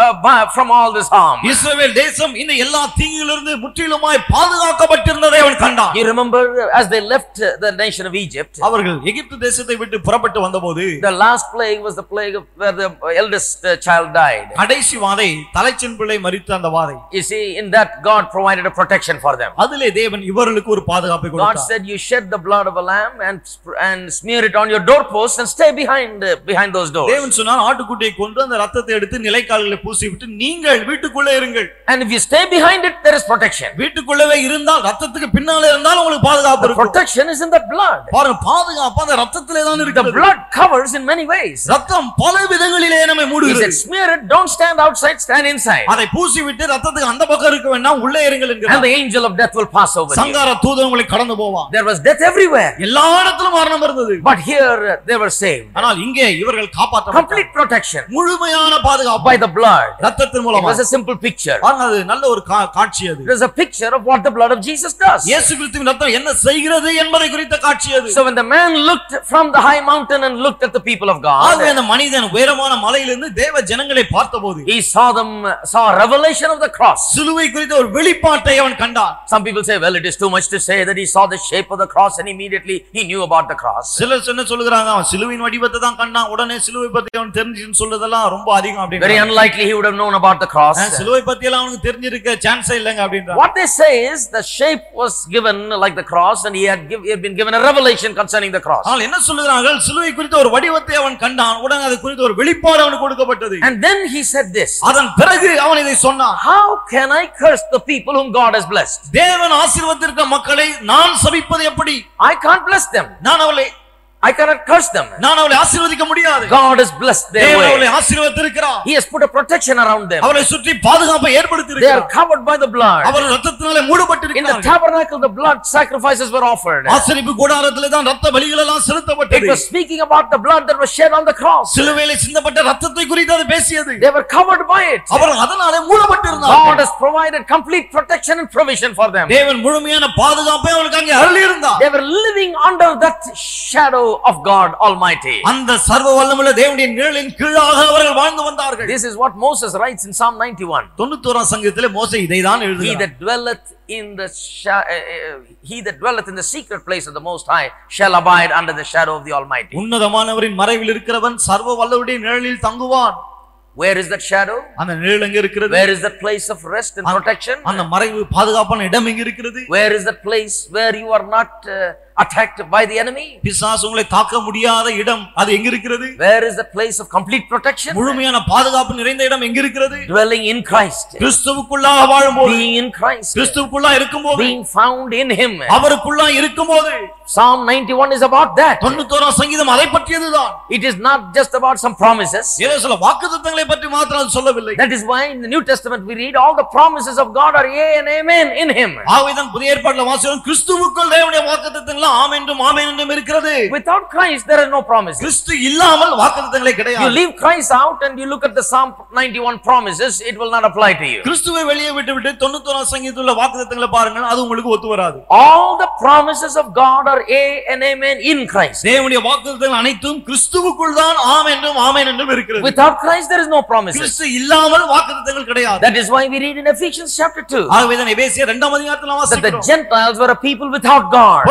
Speaker 1: from all this harm.
Speaker 2: இஸ்ரவேல் தேசம் இந்த எல்லா தீங்கிலிருந்து முற்றிலுமாய் பாதுகாக்கப்பட்டிருந்ததை அவன் கண்டான்.
Speaker 1: You remember as they left the nation of Egypt,
Speaker 2: அவர்கள் எகிப்து தேசத்தை விட்டு புறப்பட்டு வந்தபோது
Speaker 1: the last plague was the plague of where the eldest child died.
Speaker 2: கடைசி வாதை தலைச்சன் பிள்ளை மரித்த அந்த வாதை.
Speaker 1: You see, in that God provided a protection for them.
Speaker 2: அதிலே தேவன் இவர்களுக்கு ஒரு பாதுகாப்பை கொடுத்தார்.
Speaker 1: God said, you shed the blood of a lamb and smear it on your doorposts and stay behind those doors.
Speaker 2: தேவன் சொன்னார், ஆட்டுக்குட்டியை கொன்று அந்த இரத்தத்தை எடுத்து நிலைக்கால்களில் பூசிவிட்டு நீங்கள் வீட்டுக்குள்ளே இருங்கள்.
Speaker 1: And if you stay behind it, there is protection.
Speaker 2: வீட்டுக்குள்ளவே இருந்தால் இரத்தத்துக்கு பின்னாலே இருந்தால் உங்களுக்கு பாதுகாப்பு இருக்கும்.
Speaker 1: Protection is in the blood.
Speaker 2: பாருங்க, பாதுகாப்பு அந்த இரத்தத்திலே தான் இருக்கிறது.
Speaker 1: The blood covers in many ways.
Speaker 2: இரத்தம் பல விதங்களிலே நம்மை மூடுகிறது.
Speaker 1: He said, smear it, don't stand outside, stand inside.
Speaker 2: அதை பூசி விட்டு இரத்தத்துக்கு அந்த பக்கம் இருக்க வேண்டாம், உள்ளே இருங்கள் என்கிறார்.
Speaker 1: And the angel of death will pass over you.
Speaker 2: சங்கார தூதன் உங்களை கடந்து போவான்.
Speaker 1: There was death everywhere.
Speaker 2: எல்லா இடத்திலும் மரணம் இருந்தது.
Speaker 1: But here they were saved.
Speaker 2: ஆனால் இங்கே இவர்கள் காப்பாற்றப்பட்டார்கள்.
Speaker 1: Complete protection.
Speaker 2: முழுமையான பாதுகாப்பு
Speaker 1: by the blood.
Speaker 2: இரத்தத்தின்
Speaker 1: It
Speaker 2: மூலமாக.
Speaker 1: was a simple picture.
Speaker 2: அது நல்ல ஒரு காட்சி அது.
Speaker 1: It was a picture of what the blood of Jesus does.
Speaker 2: இயேசு கிறிஸ்துவின் இரத்தம் என்ன செய்கிறது என்பதை குறித்த காட்சி அது.
Speaker 1: So when the man looked from the high mountain and looked at the people of God,
Speaker 2: ஆகவே அந்த மனிதன் உயரமான மலையிலிருந்து தேவ ஜனங்களை பார்த்தபோது,
Speaker 1: he saw a revelation of the cross.
Speaker 2: சிலுவை குறித்த ஒரு வெளிப்பாட்டை அவன் கண்டான்.
Speaker 1: Some people say, well, it is too much to say that he saw the shape of the cross and immediately he knew about the cross.
Speaker 2: சிலர் சொல்லுகிறாங்க, அவன் சிலுவையின் வடிவத்தை தான் கண்டான், உடனே சிலுவை பத்தி அவன் தெரிஞ்சுன்னு சொல்றதெல்லாம் ரொம்ப அதிகம் அப்படிங்க.
Speaker 1: Very unlikely he would have known about the cross.
Speaker 2: சிலுவை பத்தி எல்லாம் அவனுக்கு தெரிஞ்சிருக்க சான்ஸே இல்லங்க அப்படின்றாங்க.
Speaker 1: What they say is the shape was given like the cross and he had been given a revelation concerning the cross.
Speaker 2: ஆனால் என்ன சொல்லுகிறார்கள், சிலுவை குறித்த ஒரு வடிவத்தை அவன் கண்டான், உடனே அது குறித்த ஒரு வெளிப்பாடு அவனுக்கு கொடுக்கப்பட்டது.
Speaker 1: And then he said this.
Speaker 2: அதன் பிறகு அவன் இதை சொன்னான்,
Speaker 1: how can I curse the people whom God has blessed?
Speaker 2: தேவன் ஆசீர்வதித்த மக்களை நான் சபிப்பது எப்படி?
Speaker 1: I can't bless them. I cannot curse them.
Speaker 2: நான் அவளை ஆசீர்வதிக்க முடியாது.
Speaker 1: God has blessed their way.
Speaker 2: தேவன் அவளை ஆசீர்வதித்திருக்கிறார்.
Speaker 1: He has put a protection around them.
Speaker 2: அவளை சுற்றி பாதுகாப்பை ஏற்படுத்தி
Speaker 1: They
Speaker 2: இருக்கிறார்.
Speaker 1: are covered by the blood.
Speaker 2: அவர்கள் இரத்தத்தினாலே மூடப்பட்டிருக்கிறார்கள்.
Speaker 1: In the tabernacle the blood sacrifices were offered.
Speaker 2: ஆசரிப்பு கூடாரத்திலே தான் இரத்த பலிகள் எல்லாம் செலுத்தப்பட்டது.
Speaker 1: It was speaking about the blood that was shed on the cross.
Speaker 2: சிலுவையிலே சிந்தப்பட்ட இரத்தத்தை குறித்து அது பேசியது.
Speaker 1: They were covered by it.
Speaker 2: அவர்கள் அதனாலே மூடப்பட்டிருந்தார்கள்.
Speaker 1: God has provided complete protection and provision for them.
Speaker 2: தேவன் முழுமையான பாதுகாப்பை அவர்களுக்கு அங்கே அருளி இருந்தார்.
Speaker 1: They were living under that shadow of God Almighty.
Speaker 2: அந்த சர்வ வல்லமையுள்ள தேவனுடைய நிழலின் கீழாக அவர்கள் வாழ்ந்து வந்தார்கள்.
Speaker 1: This is what Moses writes in Psalm 91.
Speaker 2: 91ஆம் சங்கீதத்திலே மோசே இதை தான் எழுதுகிறார்.
Speaker 1: He that dwelleth in the secret place of the Most High shall abide under the shadow of the Almighty.
Speaker 2: உன்னதமானவரின் மறைவில் இருக்கிறவன் சர்வ வல்லவருடைய நிழலில் தங்குவான்.
Speaker 1: Where is that shadow?
Speaker 2: அந்த நிழல் எங்க இருக்கிறது?
Speaker 1: Where is that place of rest and protection?
Speaker 2: அந்த மறைவு பாதுகாப்பான இடம் எங்க இருக்கிறது?
Speaker 1: Where is that place where you are not attacked by the enemy?
Speaker 2: பிசாசு உங்களை தாக்க முடியாத இடம் அது எங்க இருக்கிறது?
Speaker 1: Where is the place of complete protection?
Speaker 2: முழுமையான பாதுகாப்பு நிறைந்த இடம் எங்க இருக்கிறது?
Speaker 1: Dwelling in Christ.
Speaker 2: கிறிஸ்துவுக்குள்ளாக வாழும்போது,
Speaker 1: being in Christ,
Speaker 2: கிறிஸ்துவுக்குள்ளாக இருக்கும்போது,
Speaker 1: being found in him,
Speaker 2: அவருக்குள்ளாக இருக்கும்போது.
Speaker 1: Psalm 91 is about that.
Speaker 2: 91ஆம் சங்கீதம் அதை பற்றியதுதான்.
Speaker 1: It is not just about some promises.
Speaker 2: ஏதோ சில வாக்குத்தத்தங்களை பற்றி மாத்திரம் அது சொல்லவில்லை.
Speaker 1: That is why in the New Testament we read all the promises of God are yea and amen in him.
Speaker 2: ஆகையால் புதிய ஏற்பாட்டில் வாசிக்கிறோம், கிறிஸ்துவுக்குள் தேவனுடைய வாக்குத்தத்தங்கள் ஆமென் என்றும் ஆமென் என்றும் இருக்கிறது.
Speaker 1: Without Christ there are no promises.
Speaker 2: கிறிஸ்து இல்லாமல் வாக்குத்தத்தங்களே கிடையாது.
Speaker 1: You leave Christ out and you look at the Psalm 91 promises, it will not apply to you.
Speaker 2: கிறிஸ்துவை வெளியே விட்டுவிட்டு 91ஆம் சங்கீதத்தில் உள்ள வாக்குத்தத்தங்களை பாருங்க, அது உங்களுக்கு ஒத்து வராது.
Speaker 1: All the promises of God are yea and amen in Christ.
Speaker 2: தேவனுடைய வாக்குத்தத்தங்கள் அனைத்தும் கிறிஸ்துவுக்குள் தான் ஆமென் என்றும் ஆமென் என்றும் இருக்கிறது.
Speaker 1: Without Christ there is no promises.
Speaker 2: கிறிஸ்து இல்லாமல் வாக்குத்தத்தங்கள் கிடையாது.
Speaker 1: That is why we read in Ephesians chapter 2
Speaker 2: ஆகவே தான் எபேசியர் 2ஆம் அதிகாரத்தில் வாசிக்கிறோம்,
Speaker 1: that the Gentiles were a people without God.
Speaker 2: புறஜாதிகள்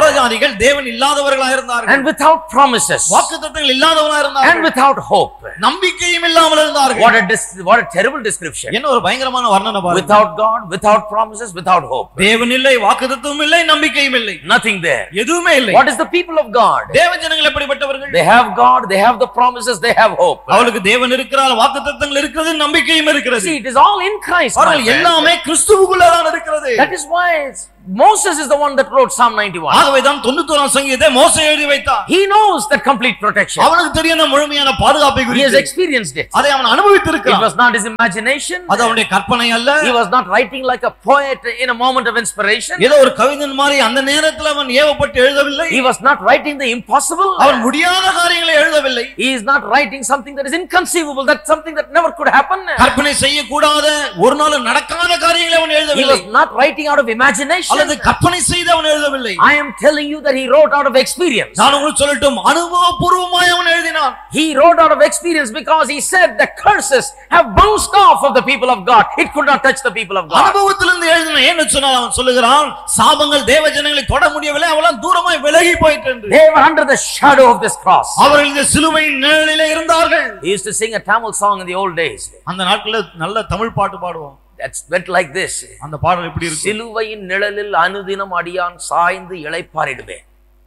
Speaker 2: அவர்கள் தேவன் இல்லாதவர்களாக இருந்தார்கள்.
Speaker 1: And without promises.
Speaker 2: வாக்குத்தத்தங்கள் இல்லாதவர்களாக இருந்தார்கள்.
Speaker 1: And without hope.
Speaker 2: நம்பிக்கையும் இல்லாமல் இருந்தார்கள்.
Speaker 1: What a terrible description.
Speaker 2: என்ன ஒரு பயங்கரமான வர்ணனை பாருங்க.
Speaker 1: Without God, without promises, without hope.
Speaker 2: தேவன் இல்லை, வாக்குத்தத்தமும் இல்லை, நம்பிக்கையும் இல்லை.
Speaker 1: Nothing there.
Speaker 2: எதுவுமே இல்லை.
Speaker 1: What is the people of God?
Speaker 2: தேவ ஜனங்கள் எப்படிப்பட்டவர்கள்?
Speaker 1: They have God, they have the promises, they have hope.
Speaker 2: அவளுக்கு தேவன் இருக்கிறார், வாக்குத்தத்தங்கள் இருக்கிறது, நம்பிக்கையும் இருக்கிறது.
Speaker 1: See, it is all in Christ.
Speaker 2: அவர்கள் எல்லாமே கிறிஸ்துவுக்குள்ள தான் இருக்கிறது.
Speaker 1: That is why Moses is the one that wrote Psalm 91.
Speaker 2: ஆகவே தான் 91ஆம் சங்கீதத்தை மோசே எழுதி வைத்தார்.
Speaker 1: He knows that complete protection.
Speaker 2: அவனுக்கு தெரியும் அந்த முழுமையான பாதுகாப்பை குறித்து.
Speaker 1: He has experienced it.
Speaker 2: அதை அவன் அனுபவித்திருக்கிறான்.
Speaker 1: It was not his imagination.
Speaker 2: அது அவனுடைய கற்பனை அல்ல.
Speaker 1: He was not writing like a poet in a moment of inspiration.
Speaker 2: ஏதோ ஒரு கவிஞன் மாதிரி அந்த நேரத்தில் அவன் ஏவப்பட்டு எழுதவில்லை.
Speaker 1: He was not writing the impossible.
Speaker 2: அவன் முடியாத காரியங்களை எழுதவில்லை.
Speaker 1: He is not writing something that is inconceivable, that something that never could happen.
Speaker 2: கற்பனை செய்யக்கூடாத ஒரு நாள் நடக்காத காரியங்களை அவன் எழுதவில்லை.
Speaker 1: He was not writing out of imagination.
Speaker 2: அல்லது கற்பனை செய்து அவன் எழுதவில்லை.
Speaker 1: I am telling you that he wrote out of experience.
Speaker 2: நான் உங்களுக்கு சொல்லட்டும், அனுபவபூர்வமாய் அவன் எழுதினான்.
Speaker 1: He wrote out of experience because he said the curses have bounced off of the people of God. It could not touch the people of God.
Speaker 2: அனுபவத்திலிருந்து எழுதினான். என்ன சொன்னான்? அவன் சொல்லுகிறான், சாபங்கள் தேவ ஜனங்களை தொட முடியவில்லை, அவளால் தூரமாய் விலகி போயிட்டு என்று.
Speaker 1: They were under the shadow of this cross.
Speaker 2: அவர்கள் இந்த சிலுவையின் நிழலிலே இருந்தார்கள்.
Speaker 1: He used to sing a Tamil song in the old days.
Speaker 2: அந்த நாட்களில் நல்ல தமிழ் பாட்டு பாடுவோம்.
Speaker 1: That's went like this.
Speaker 2: அந்த பாடல் எப்படி இருக்கு?
Speaker 1: சிலுவையின் நிழலில் அனுதினம் அடியான் சாய்ந்து இளைப்பாறிடுவேன்.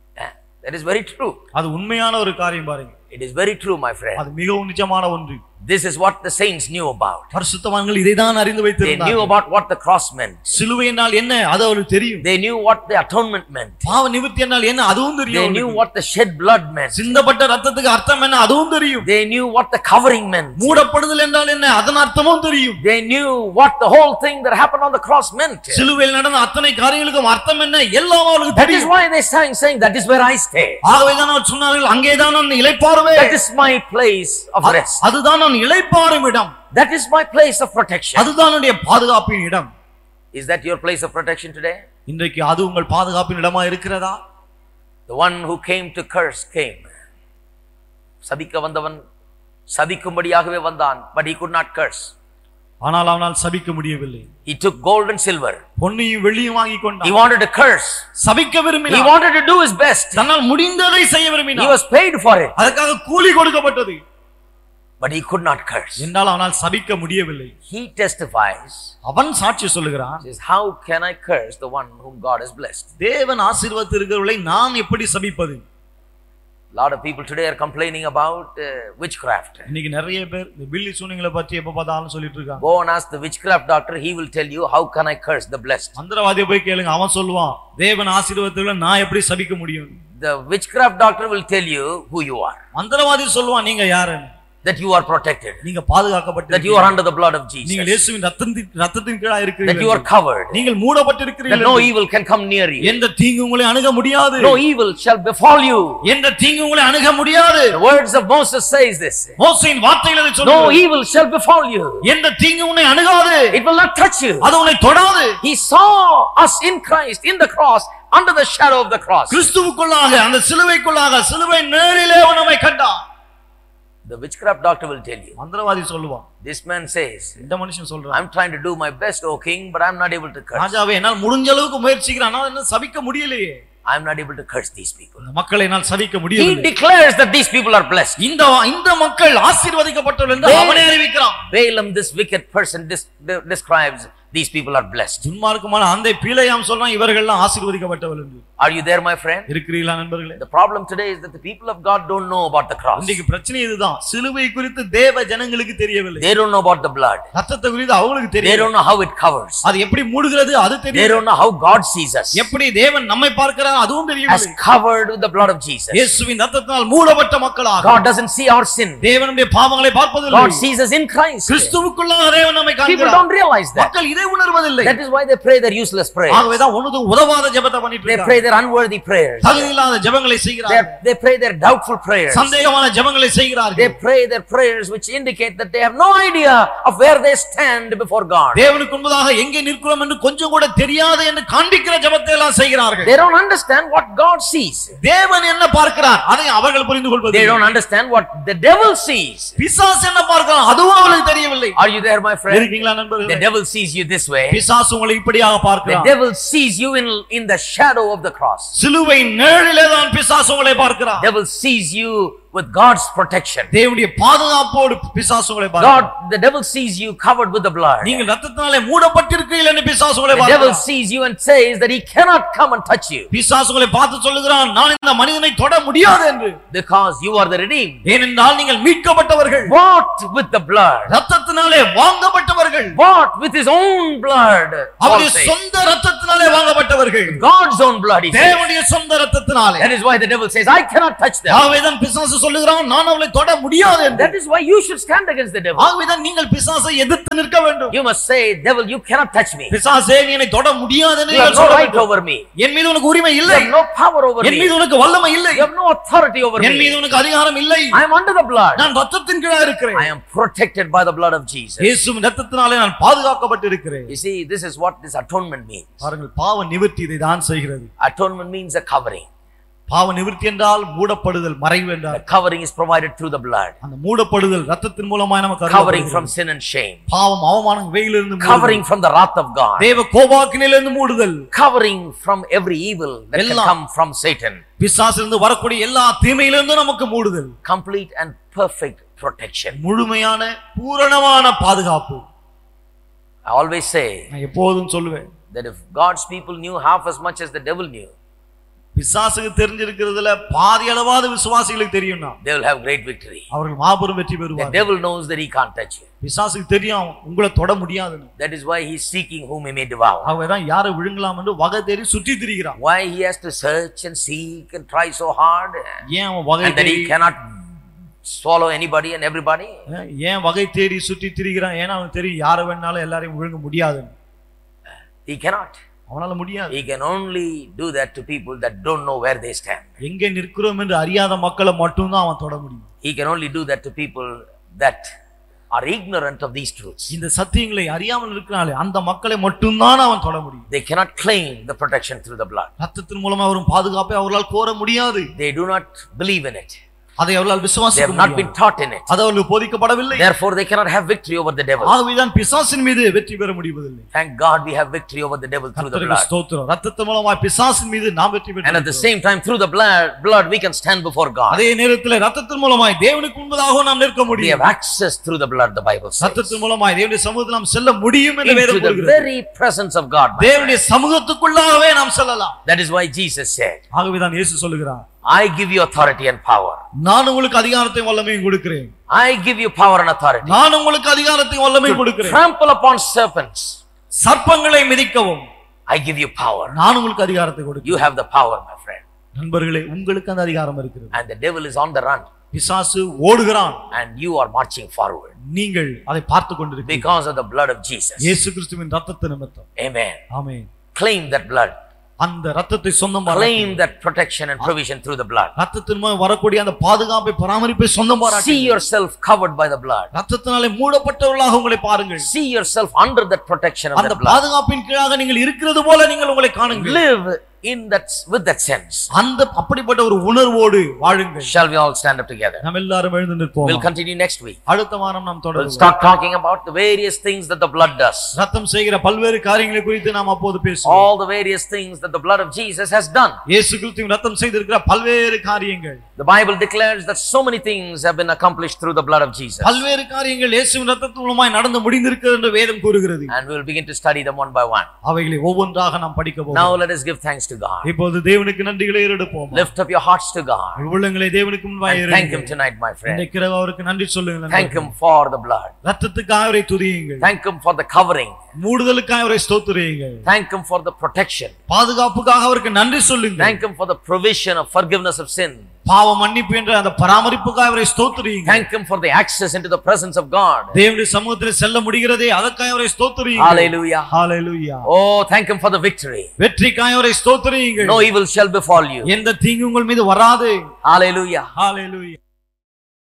Speaker 1: That is very true.
Speaker 2: அது உண்மையான ஒரு காரியம் பாருங்க.
Speaker 1: It is very true, my friend.
Speaker 2: அது மிகவும் நிஜமான ஒன்று.
Speaker 1: This is what the saints knew about.
Speaker 2: பரிசுத்தவான்கள் இதை தான் அறிந்து வைத்திருந்தார்கள்.
Speaker 1: They knew about what the cross meant.
Speaker 2: சிலுவை என்றால் என்ன அது அவங்களுக்கு தெரியும்.
Speaker 1: They knew what the atonement meant.
Speaker 2: பாவ நிவர்த்தி என்றால் என்ன அதுவும் தெரியும்.
Speaker 1: They knew what the shed blood meant.
Speaker 2: சிந்தப்பட்ட இரத்தத்துக்கு அர்த்தம் என்ன அதுவும் தெரியும்.
Speaker 1: They knew what the covering meant.
Speaker 2: மூடப்படுதல் என்றால் என்ன அதன் அர்த்தமும் தெரியும்.
Speaker 1: They knew what the whole thing that happened on the cross meant.
Speaker 2: சிலுவையில் நடந்த அத்தனை காரியங்களுக்கும் அர்த்தம் என்ன எல்லாம் அவங்களுக்கு
Speaker 1: That is
Speaker 2: தெரியும்.
Speaker 1: why they sang saying that is where I stay.
Speaker 2: ஆகவே தான் அவர் சொன்னார்கள் அங்கே தான் நான் இளைப்பாறுவேன்.
Speaker 1: That is my place of rest.
Speaker 2: அதுதான் நான் இளைப்பாறும் இடம்.
Speaker 1: That is my place of protection.
Speaker 2: அதுதான் என்னுடைய பாதுகாப்பின் இடம்.
Speaker 1: Is that your place of protection today?
Speaker 2: இன்றைக்கு அது உங்கள் பாதுகாப்பின் இடமா இருக்கிறதா?
Speaker 1: The one who came to curse came. சபிக்க வந்தவன் சபிக்கும்படியாகவே வந்தான், but he could not curse.
Speaker 2: ஆனால் அவனால் சபிக்க முடியவில்லை.
Speaker 1: He took gold and silver.
Speaker 2: பொன்னையும் வெள்ளியும் வாங்கி கொண்டான்.
Speaker 1: He wanted to curse.
Speaker 2: சபிக்க விரும்பினான்.
Speaker 1: He wanted to do his best.
Speaker 2: தன்னால் முடிந்ததை செய்ய விரும்பினான்.
Speaker 1: He was paid for it.
Speaker 2: அதற்காக கூலி கொடுக்கப்பட்டது.
Speaker 1: But he could not curse.
Speaker 2: என்றால் அவனால் சபிக்க முடியவில்லை.
Speaker 1: He testifies.
Speaker 2: அவன் சாட்சி சொல்லுகிறான்.
Speaker 1: Says, how can I curse the one whom God has blessed?
Speaker 2: தேவன் ஆசீர்வதித்திருக்கிறவர்களை நான் எப்படி சபிப்பது?
Speaker 1: A lot of people today are complaining about witchcraft.
Speaker 2: இன்னைக்கு நிறைய பேர் இந்த பில்லி சூனியங்களை பத்தி எப்ப பார்த்தாலும் சொல்லிட்டு இருக்காங்க.
Speaker 1: Go and ask the witchcraft doctor, he will tell you how can I curse the blessed.
Speaker 2: மந்திரவாதியை போய் கேளுங்க, அவன் சொல்லுவான் தேவன் ஆசீர்வதித்தவர்களை நான் எப்படி சபிக்க முடியும்?
Speaker 1: The witchcraft doctor will tell you who you are.
Speaker 2: மந்திரவாதி சொல்லுவான் நீங்க யாருன்னு.
Speaker 1: That you are protected.
Speaker 2: நீங்க பாதுகாக்கப்பட்டு
Speaker 1: That you are under the blood of Jesus.
Speaker 2: நீங்கள் இயேசுவின் இரத்தத்தின் கீழ இருக்கிறீர்கள்.
Speaker 1: That you are covered.
Speaker 2: நீங்கள் மூடப்பட்டிருக்கிறீர்கள்.
Speaker 1: That no evil can come near you.
Speaker 2: எந்த தீங்கு உங்களை அணுக முடியாது.
Speaker 1: No evil shall befall you.
Speaker 2: எந்த தீங்கு உங்களை அணுக முடியாது.
Speaker 1: The words of Moses says this.
Speaker 2: மோசேயின் வார்த்தைகள் அதை சொல்லுது.
Speaker 1: No evil shall befall you.
Speaker 2: எந்த தீங்கு உன்னை அணுகாது.
Speaker 1: It will not touch you.
Speaker 2: அது உன்னை தொடாது.
Speaker 1: He saw us in Christ in the cross under the shadow of the cross.
Speaker 2: கிறிஸ்துவுக்குள்ளாக அந்த சிலுவைக்குள்ளாக சிலுவை நிழலிலே நம்மை கண்டான்.
Speaker 1: The witchcraft doctor will tell you.
Speaker 2: மந்திரவாதி சொல்லுவான்.
Speaker 1: This man says,
Speaker 2: இந்த மனுஷன் சொல்றான்,
Speaker 1: I'm trying to do my best, O king, but I'm not able to curse.
Speaker 2: ராஜாவே என்னால் முடிஞ்ச அளவுக்கு முயற்சிக்கிறேன், ஆனால் என்ன சபிக்க முடியலையே.
Speaker 1: I'm not able to curse these people.
Speaker 2: மக்களை என்னால் சபிக்க
Speaker 1: He
Speaker 2: முடியவில்லை.
Speaker 1: declares that these people are blessed.
Speaker 2: இந்த மக்கள் ஆசீர்வதிக்கப்பட்டவர்கள் என்று அவனே அறிவிக்கிறான்.
Speaker 1: Balaam, this wicked person, describes these people are blessed.
Speaker 2: துன்மார்க்கமான அந்த பிழையாம் சொல்றான் இவர்கள் எல்லாம் ஆசீர்வதிக்கப்பட்டவர்கள் என்று.
Speaker 1: Are you there, my friend?
Speaker 2: இருக்கிறீர்களா நண்பர்களே?
Speaker 1: The problem today is that the people of God don't know about the cross.
Speaker 2: இன்னைக்கு பிரச்சனை இதுதான். சிலுவை குறித்து தேவ ஜனங்களுக்கு தெரியவில்லை.
Speaker 1: They don't know about the blood.
Speaker 2: ரத்தத்தை குறித்து அவங்களுக்கு தெரியல.
Speaker 1: They don't know how it covers.
Speaker 2: அது எப்படி மூடுகிறது அது தெரியல.
Speaker 1: They don't know how God sees us.
Speaker 2: எப்படி தேவன் நம்மை பார்க்கிறார் அதுவும் தெரியவில்லை.
Speaker 1: As covered with the blood of Jesus.
Speaker 2: இயேசுவின் ரத்தத்தால் மூடப்பட்ட மக்களாக.
Speaker 1: God doesn't see our sin.
Speaker 2: தேவனுடைய பாவங்களை பார்ப்பதில்லை.
Speaker 1: God sees us in Christ.
Speaker 2: கிறிஸ்துவுக்குள்ளாக தேவன் நம்மை காண்கிறார்.
Speaker 1: People don't realize that.
Speaker 2: மக்கள் இதை உணர்வதில்லை.
Speaker 1: That is why they pray their useless prayers.
Speaker 2: ஆகவே தான் உதவாத ஜெபத்தை பண்ணிட்டு
Speaker 1: They
Speaker 2: இருக்காங்க.
Speaker 1: pray their unworthy prayers.
Speaker 2: தகுதியில்லாத ஜெபங்களை செய்கிறார்கள்.
Speaker 1: They pray their doubtful prayers.
Speaker 2: சந்தேகமான ஜெபங்களை செய்கிறார்கள்.
Speaker 1: They pray their prayers which indicate that they have no idea of where they stand before God.
Speaker 2: தேவனுக்கு முன்பாக எங்கே நிற்கிறோம் என்று கொஞ்சம் கூட தெரியாது என்று காண்பிக்கிற ஜெபத்தை எல்லாம் செய்கிறார்கள்.
Speaker 1: They don't understand what God sees.
Speaker 2: தேவன் என்ன பார்க்கிறார் அதை அவர்கள் புரிந்து கொள்வதில்லை.
Speaker 1: They don't understand what the devil sees.
Speaker 2: பிசாசு என்ன பார்க்கிறான் அதுவும் அவங்களுக்கு தெரியவில்லை.
Speaker 1: Are you there, my friend?
Speaker 2: இருக்கீங்களா நண்பர்களே?
Speaker 1: The devil sees you this way.
Speaker 2: பிசாசு உங்களை இப்படியாக
Speaker 1: The
Speaker 2: பார்க்கிறான்.
Speaker 1: devil sees you in the shadow of the cross.
Speaker 2: சிலுவை நிழலிலே தான் பிசாசு உங்களை பார்க்கிறான்.
Speaker 1: Devil sees you with God's protection.
Speaker 2: தேவனுடைய பாதுகாப்போடு பிசாசு உங்களை
Speaker 1: God,
Speaker 2: பார்க்கிறான்.
Speaker 1: the devil sees you covered with the blood.
Speaker 2: நீங்கள் இரத்தத்தினாலே மூடப்பட்டிருக்கிறீர்கள் என்று பிசாசு உங்களை
Speaker 1: The devil
Speaker 2: பார்க்கிறான்.
Speaker 1: sees you and says that he cannot come and touch you
Speaker 2: பிசாசு உங்களை பார்த்து சொல்லுகிறான், நான் இந்த மனிதனை தொட முடியாது என்று.
Speaker 1: because you are the redeemed.
Speaker 2: ஏனென்றால் நீங்கள் மீட்கப்பட்டவர்கள்,
Speaker 1: Bought with the blood.
Speaker 2: இரத்தத்தினாலே வாங்கப்பட்டவர்கள்,
Speaker 1: Bought with his own blood. Paul
Speaker 2: அவருடைய
Speaker 1: says.
Speaker 2: சொந்த இரத்தத்தினாலே வாங்கப்பட்டவர்கள்,
Speaker 1: God's own blood, he says.
Speaker 2: தேவனுடைய சொந்த இரத்தத்தினாலே.
Speaker 1: That is why the devil says, I cannot touch them.
Speaker 2: ஆகவேதான் பிசாசு சொல்லுகிறான், நான் அவளை தொட முடியாது என்று.
Speaker 1: That is why you should stand against the devil.
Speaker 2: ஆகவேதான் நீங்கள் பிசாசை எதிர்த்து நிற்க வேண்டும்.
Speaker 1: You must say, devil, you cannot touch me.
Speaker 2: பிசாசே, நீ என்னை தொட முடியாது என்று
Speaker 1: You have
Speaker 2: நீங்கள்
Speaker 1: no
Speaker 2: சொல்ல
Speaker 1: right
Speaker 2: வேண்டும்.
Speaker 1: over me.
Speaker 2: என் மீது உனக்கு உரிமை
Speaker 1: You
Speaker 2: இல்லை,
Speaker 1: have no power over
Speaker 2: N
Speaker 1: me.
Speaker 2: மீது உனக்கு வல்லமை இல்லை,
Speaker 1: You have no authority over
Speaker 2: என் மீது
Speaker 1: me.
Speaker 2: உனக்கு அதிகாரம் இல்லை.
Speaker 1: I am under the blood.
Speaker 2: நான் இரத்தத்தின் கீழே இருக்கிறேன்.
Speaker 1: I am protected by the blood of Jesus.
Speaker 2: இயேசுவின் இரத்தத்தினாலே நான் பாதுகாக்கப்பட்டு இருக்கிறேன்.
Speaker 1: You see, this is what this atonement means.
Speaker 2: பாருங்கள், பாவ நிவர்த்தி இதை தான் செய்கிறது.
Speaker 1: Atonement means a covering.
Speaker 2: பாவ நிவர்த்தி என்றால் மூடப்படுதல், மறைவு
Speaker 1: The
Speaker 2: என்றால்.
Speaker 1: covering is provided through the blood.
Speaker 2: அந்த மூடப்படுதல் இரத்தத்தின் மூலமாய் நமக்கு
Speaker 1: Covering
Speaker 2: அருளப்படுகிறது.
Speaker 1: from sin and shame.
Speaker 2: பாவம், அவமானம் இவைகளிலிருந்து
Speaker 1: Covering
Speaker 2: மூடுதல்.
Speaker 1: from the wrath of God.
Speaker 2: தேவ கோபாக்கினிலிருந்து மூடுதல்.
Speaker 1: Covering from every evil that can
Speaker 2: எல்லாம்.
Speaker 1: come from Satan.
Speaker 2: பிசாசிலிருந்து வரக்கூடிய எல்லா தீமையிலிருந்து நமக்கு மூடுதல்.
Speaker 1: Complete and perfect protection.
Speaker 2: முழுமையான பூரணமான பாதுகாப்பு.
Speaker 1: I always say
Speaker 2: நான் எப்போதும் சொல்லுவேன்,
Speaker 1: that if God's people knew half as much as the devil knew,
Speaker 2: பிசாசுக்கு தெரிஞ்சிருக்கிறதுல பாதி அளவாத விசுவாசிகளுக்கு தெரியும்னா
Speaker 1: they will have great victory.
Speaker 2: அவர்கள் மாபெரும் வெற்றி
Speaker 1: The
Speaker 2: பெறுவார்கள்.
Speaker 1: devil knows that he can't touch you.
Speaker 2: பிசாசுக்கு தெரியும் உங்களை தொட முடியாதுன்னு.
Speaker 1: That is why he is seeking whom he may devour.
Speaker 2: அவதான் யாரை விழுங்கலாம் என்று வகை தேடி சுற்றி திரிகிறான்.
Speaker 1: Why he has to search and seek and try so hard,
Speaker 2: ஏன் அவன் வகை
Speaker 1: and that
Speaker 2: தேடி
Speaker 1: he cannot swallow anybody and everybody?
Speaker 2: ஏன் வகை தேடி சுற்றி திரிகிறான்? ஏன்னா அவனுக்கு தெரியும் யாரை வேணாலும் எல்லாரையும் விழுங்க முடியாதுன்னு.
Speaker 1: He cannot.
Speaker 2: அவனால முடியாது.
Speaker 1: He can only do that to people that don't know where they stand.
Speaker 2: எங்கே நிற்கிறோம் என்று அறியாத மக்களை மட்டும்தான் அவன் தொட முடியும்.
Speaker 1: He can only do that to people that are ignorant of these truths.
Speaker 2: இந்த சத்தியங்களை அறியாமல் இருக்கிறாலே அந்த மக்களை மட்டும்தான் அவன் தொட முடியும்.
Speaker 1: They cannot claim the protection through the blood.
Speaker 2: ரத்தத்தின் மூலமா வரும் பாதுகாப்பை அவர்களால் கோர முடியாது.
Speaker 1: They do not believe in it.
Speaker 2: அதை அவர்களால்
Speaker 1: They have
Speaker 2: விசுவாசிக்க
Speaker 1: not been
Speaker 2: முடியாது.
Speaker 1: taught in it.
Speaker 2: அது அவர்களுக்கு போதிக்கப்படவில்லை.
Speaker 1: Therefore, they cannot have victory over the devil.
Speaker 2: ஆகவேதான் பிசாசின் மீது வெற்றி பெற முடிவதில்லை.
Speaker 1: Thank God we have victory over the devil through the
Speaker 2: கர்த்தருக்கு
Speaker 1: blood.
Speaker 2: ஸ்தோத்திரம். ரத்தத்தின் மூலமா பிசாசின் மீது நாம் வெற்றி
Speaker 1: And at the
Speaker 2: பெற்றோம்.
Speaker 1: same time, through the blood, we can stand before God.
Speaker 2: அதே நேரத்தில் ரத்தத்தின் மூலமாய் தேவனுக்கு முன்பதாக நாம் நிற்க
Speaker 1: We have
Speaker 2: முடியும்.
Speaker 1: access through the blood, the Bible says.
Speaker 2: ரத்தத்தின் மூலமாய் தேவனுடைய சமூகத்தில் நாம் செல்ல முடியும் என்று
Speaker 1: Into
Speaker 2: வேதம்
Speaker 1: the
Speaker 2: கூறுகிறது.
Speaker 1: very presence of God. my
Speaker 2: தேவனுடைய சமூகத்துக்குள்ளாகவே நாம் செல்லலாம்.
Speaker 1: friend. That is why Jesus said,
Speaker 2: ஆகவேதான் இயேசு சொல்லுகிறார்,
Speaker 1: I give you authority and power.
Speaker 2: நான் உங்களுக்கு அதிகாரத்தையும் வல்லமையும் கொடுக்கிறேன்.
Speaker 1: I give you power and authority.
Speaker 2: நான் உங்களுக்கு அதிகாரத்தையும் வல்லமையும்
Speaker 1: To
Speaker 2: கொடுக்கிறேன்.
Speaker 1: trample upon serpents.
Speaker 2: சர்ப்பங்களை மிதிக்கவும்
Speaker 1: I give you power.
Speaker 2: நான் உங்களுக்கு அதிகாரத்தை கொடுக்கிறேன்.
Speaker 1: You have the power, my friend.
Speaker 2: நண்பர்களே, உங்களுக்கு அந்த அதிகாரம் இருக்கிறது.
Speaker 1: And the devil is on the run.
Speaker 2: பிசாசு ஓடுகிறான்,
Speaker 1: And you are marching forward.
Speaker 2: நீங்கள் அதை பார்த்து கொண்டிருக்கிறீர்கள்.
Speaker 1: Because of the blood of Jesus.
Speaker 2: இயேசு கிறிஸ்துவின் ரத்தத்தின் நிமித்தம்.
Speaker 1: Amen.
Speaker 2: Amen.
Speaker 1: Claim that blood.
Speaker 2: அந்த ரத்தத்தை சொந்தமாக
Speaker 1: Claim that protection and provision through the blood.
Speaker 2: ரத்தத்தின் மூலம் வரக்கூடிய அந்த பாதுகாப்பை பராமரிப்பை சொந்தமாக
Speaker 1: See yourself covered by the blood.
Speaker 2: ரத்தத்தினாலே மூடப்பட்டவர்களாக உங்களை பாருங்கள்.
Speaker 1: See yourself under that protection of
Speaker 2: அந்த
Speaker 1: that blood.
Speaker 2: பாதுகாப்பின் கீழாக நீங்கள் இருக்கிறது போல நீங்கள் உங்களை காணுங்கள்.
Speaker 1: Live in that, with that sense.
Speaker 2: அந்த அப்படிப்பட்ட ஒரு உணர்வோடு வாழுங்கள்.
Speaker 1: Shall we all stand up together?
Speaker 2: நாம் எல்லாரும் எழுந்து நிற்போம்.
Speaker 1: We'll continue next week.
Speaker 2: அடுத்த வாரம் நாம்
Speaker 1: We'll
Speaker 2: தொடருவோம்.
Speaker 1: start talking about the various things that the blood does.
Speaker 2: ரத்தம் செய்கிற பல்வேறு காரியங்களை குறித்து நாம் அப்போது பேசுவோம்.
Speaker 1: All the various things that the blood of Jesus has done.
Speaker 2: இயேசு கிறிஸ்துவின் ரத்தம் செய்திருக்கிற பல்வேறு காரியங்கள்.
Speaker 1: The Bible declares that so many things have been accomplished through the blood of Jesus.
Speaker 2: பல்வேறு காரியங்கள் இயேசுவின் ரத்தத்தின் மூலமாய் நடந்து முடிந்திருக்கிறது என்று வேதம் கூறுகிறது.
Speaker 1: And we'll begin to study them one by one.
Speaker 2: அவைகளை ஒவ்வொன்றாக நாம் படிக்க போகிறோம்.
Speaker 1: Now let us give thanks to God.
Speaker 2: இப்போது தேவனுக்கு நன்றிகளை எடுப்போம்.
Speaker 1: Lift up your hearts to God.
Speaker 2: உள்ளங்களை தேவனுக்கு முன்பாக
Speaker 1: And thank Him
Speaker 2: ஏறுங்கள்.
Speaker 1: tonight, my friend.
Speaker 2: இன்றைக்கு இரவு அவருக்கு நன்றி சொல்லுங்கள்.
Speaker 1: Thank Him for the blood.
Speaker 2: ரத்தத்துக்காக அவரை துதியுங்கள்.
Speaker 1: Thank Him for the covering.
Speaker 2: மூடுதலுக்காக அவரை ஸ்தோத்திரியுங்கள்.
Speaker 1: Thank Him for the protection.
Speaker 2: பாதுகாப்புக்காக அவருக்கு நன்றி சொல்லுங்கள்.
Speaker 1: Thank Him for the provision of forgiveness of sin.
Speaker 2: பாவ மன்னிப்பு என்ற அந்த பராமரிப்புக்காக அவரை ஸ்தோத்திரியுங்கள்.
Speaker 1: Thank Him for the access into the presence of God.
Speaker 2: தேவனுடைய சமூகத்தில் செல்ல முடிகிறதே அதற்காக அவரை ஸ்தோத்திரியுங்கள்.
Speaker 1: Hallelujah.
Speaker 2: Hallelujah.
Speaker 1: Oh, thank Him for the victory.
Speaker 2: வெற்றிக்காக அவரை ஸ்தோத்திரியுங்கள்.
Speaker 1: No evil shall befall you.
Speaker 2: எந்த தீங்கு உங்கள் மீது வராது.
Speaker 1: Hallelujah.
Speaker 2: ஹalleluya.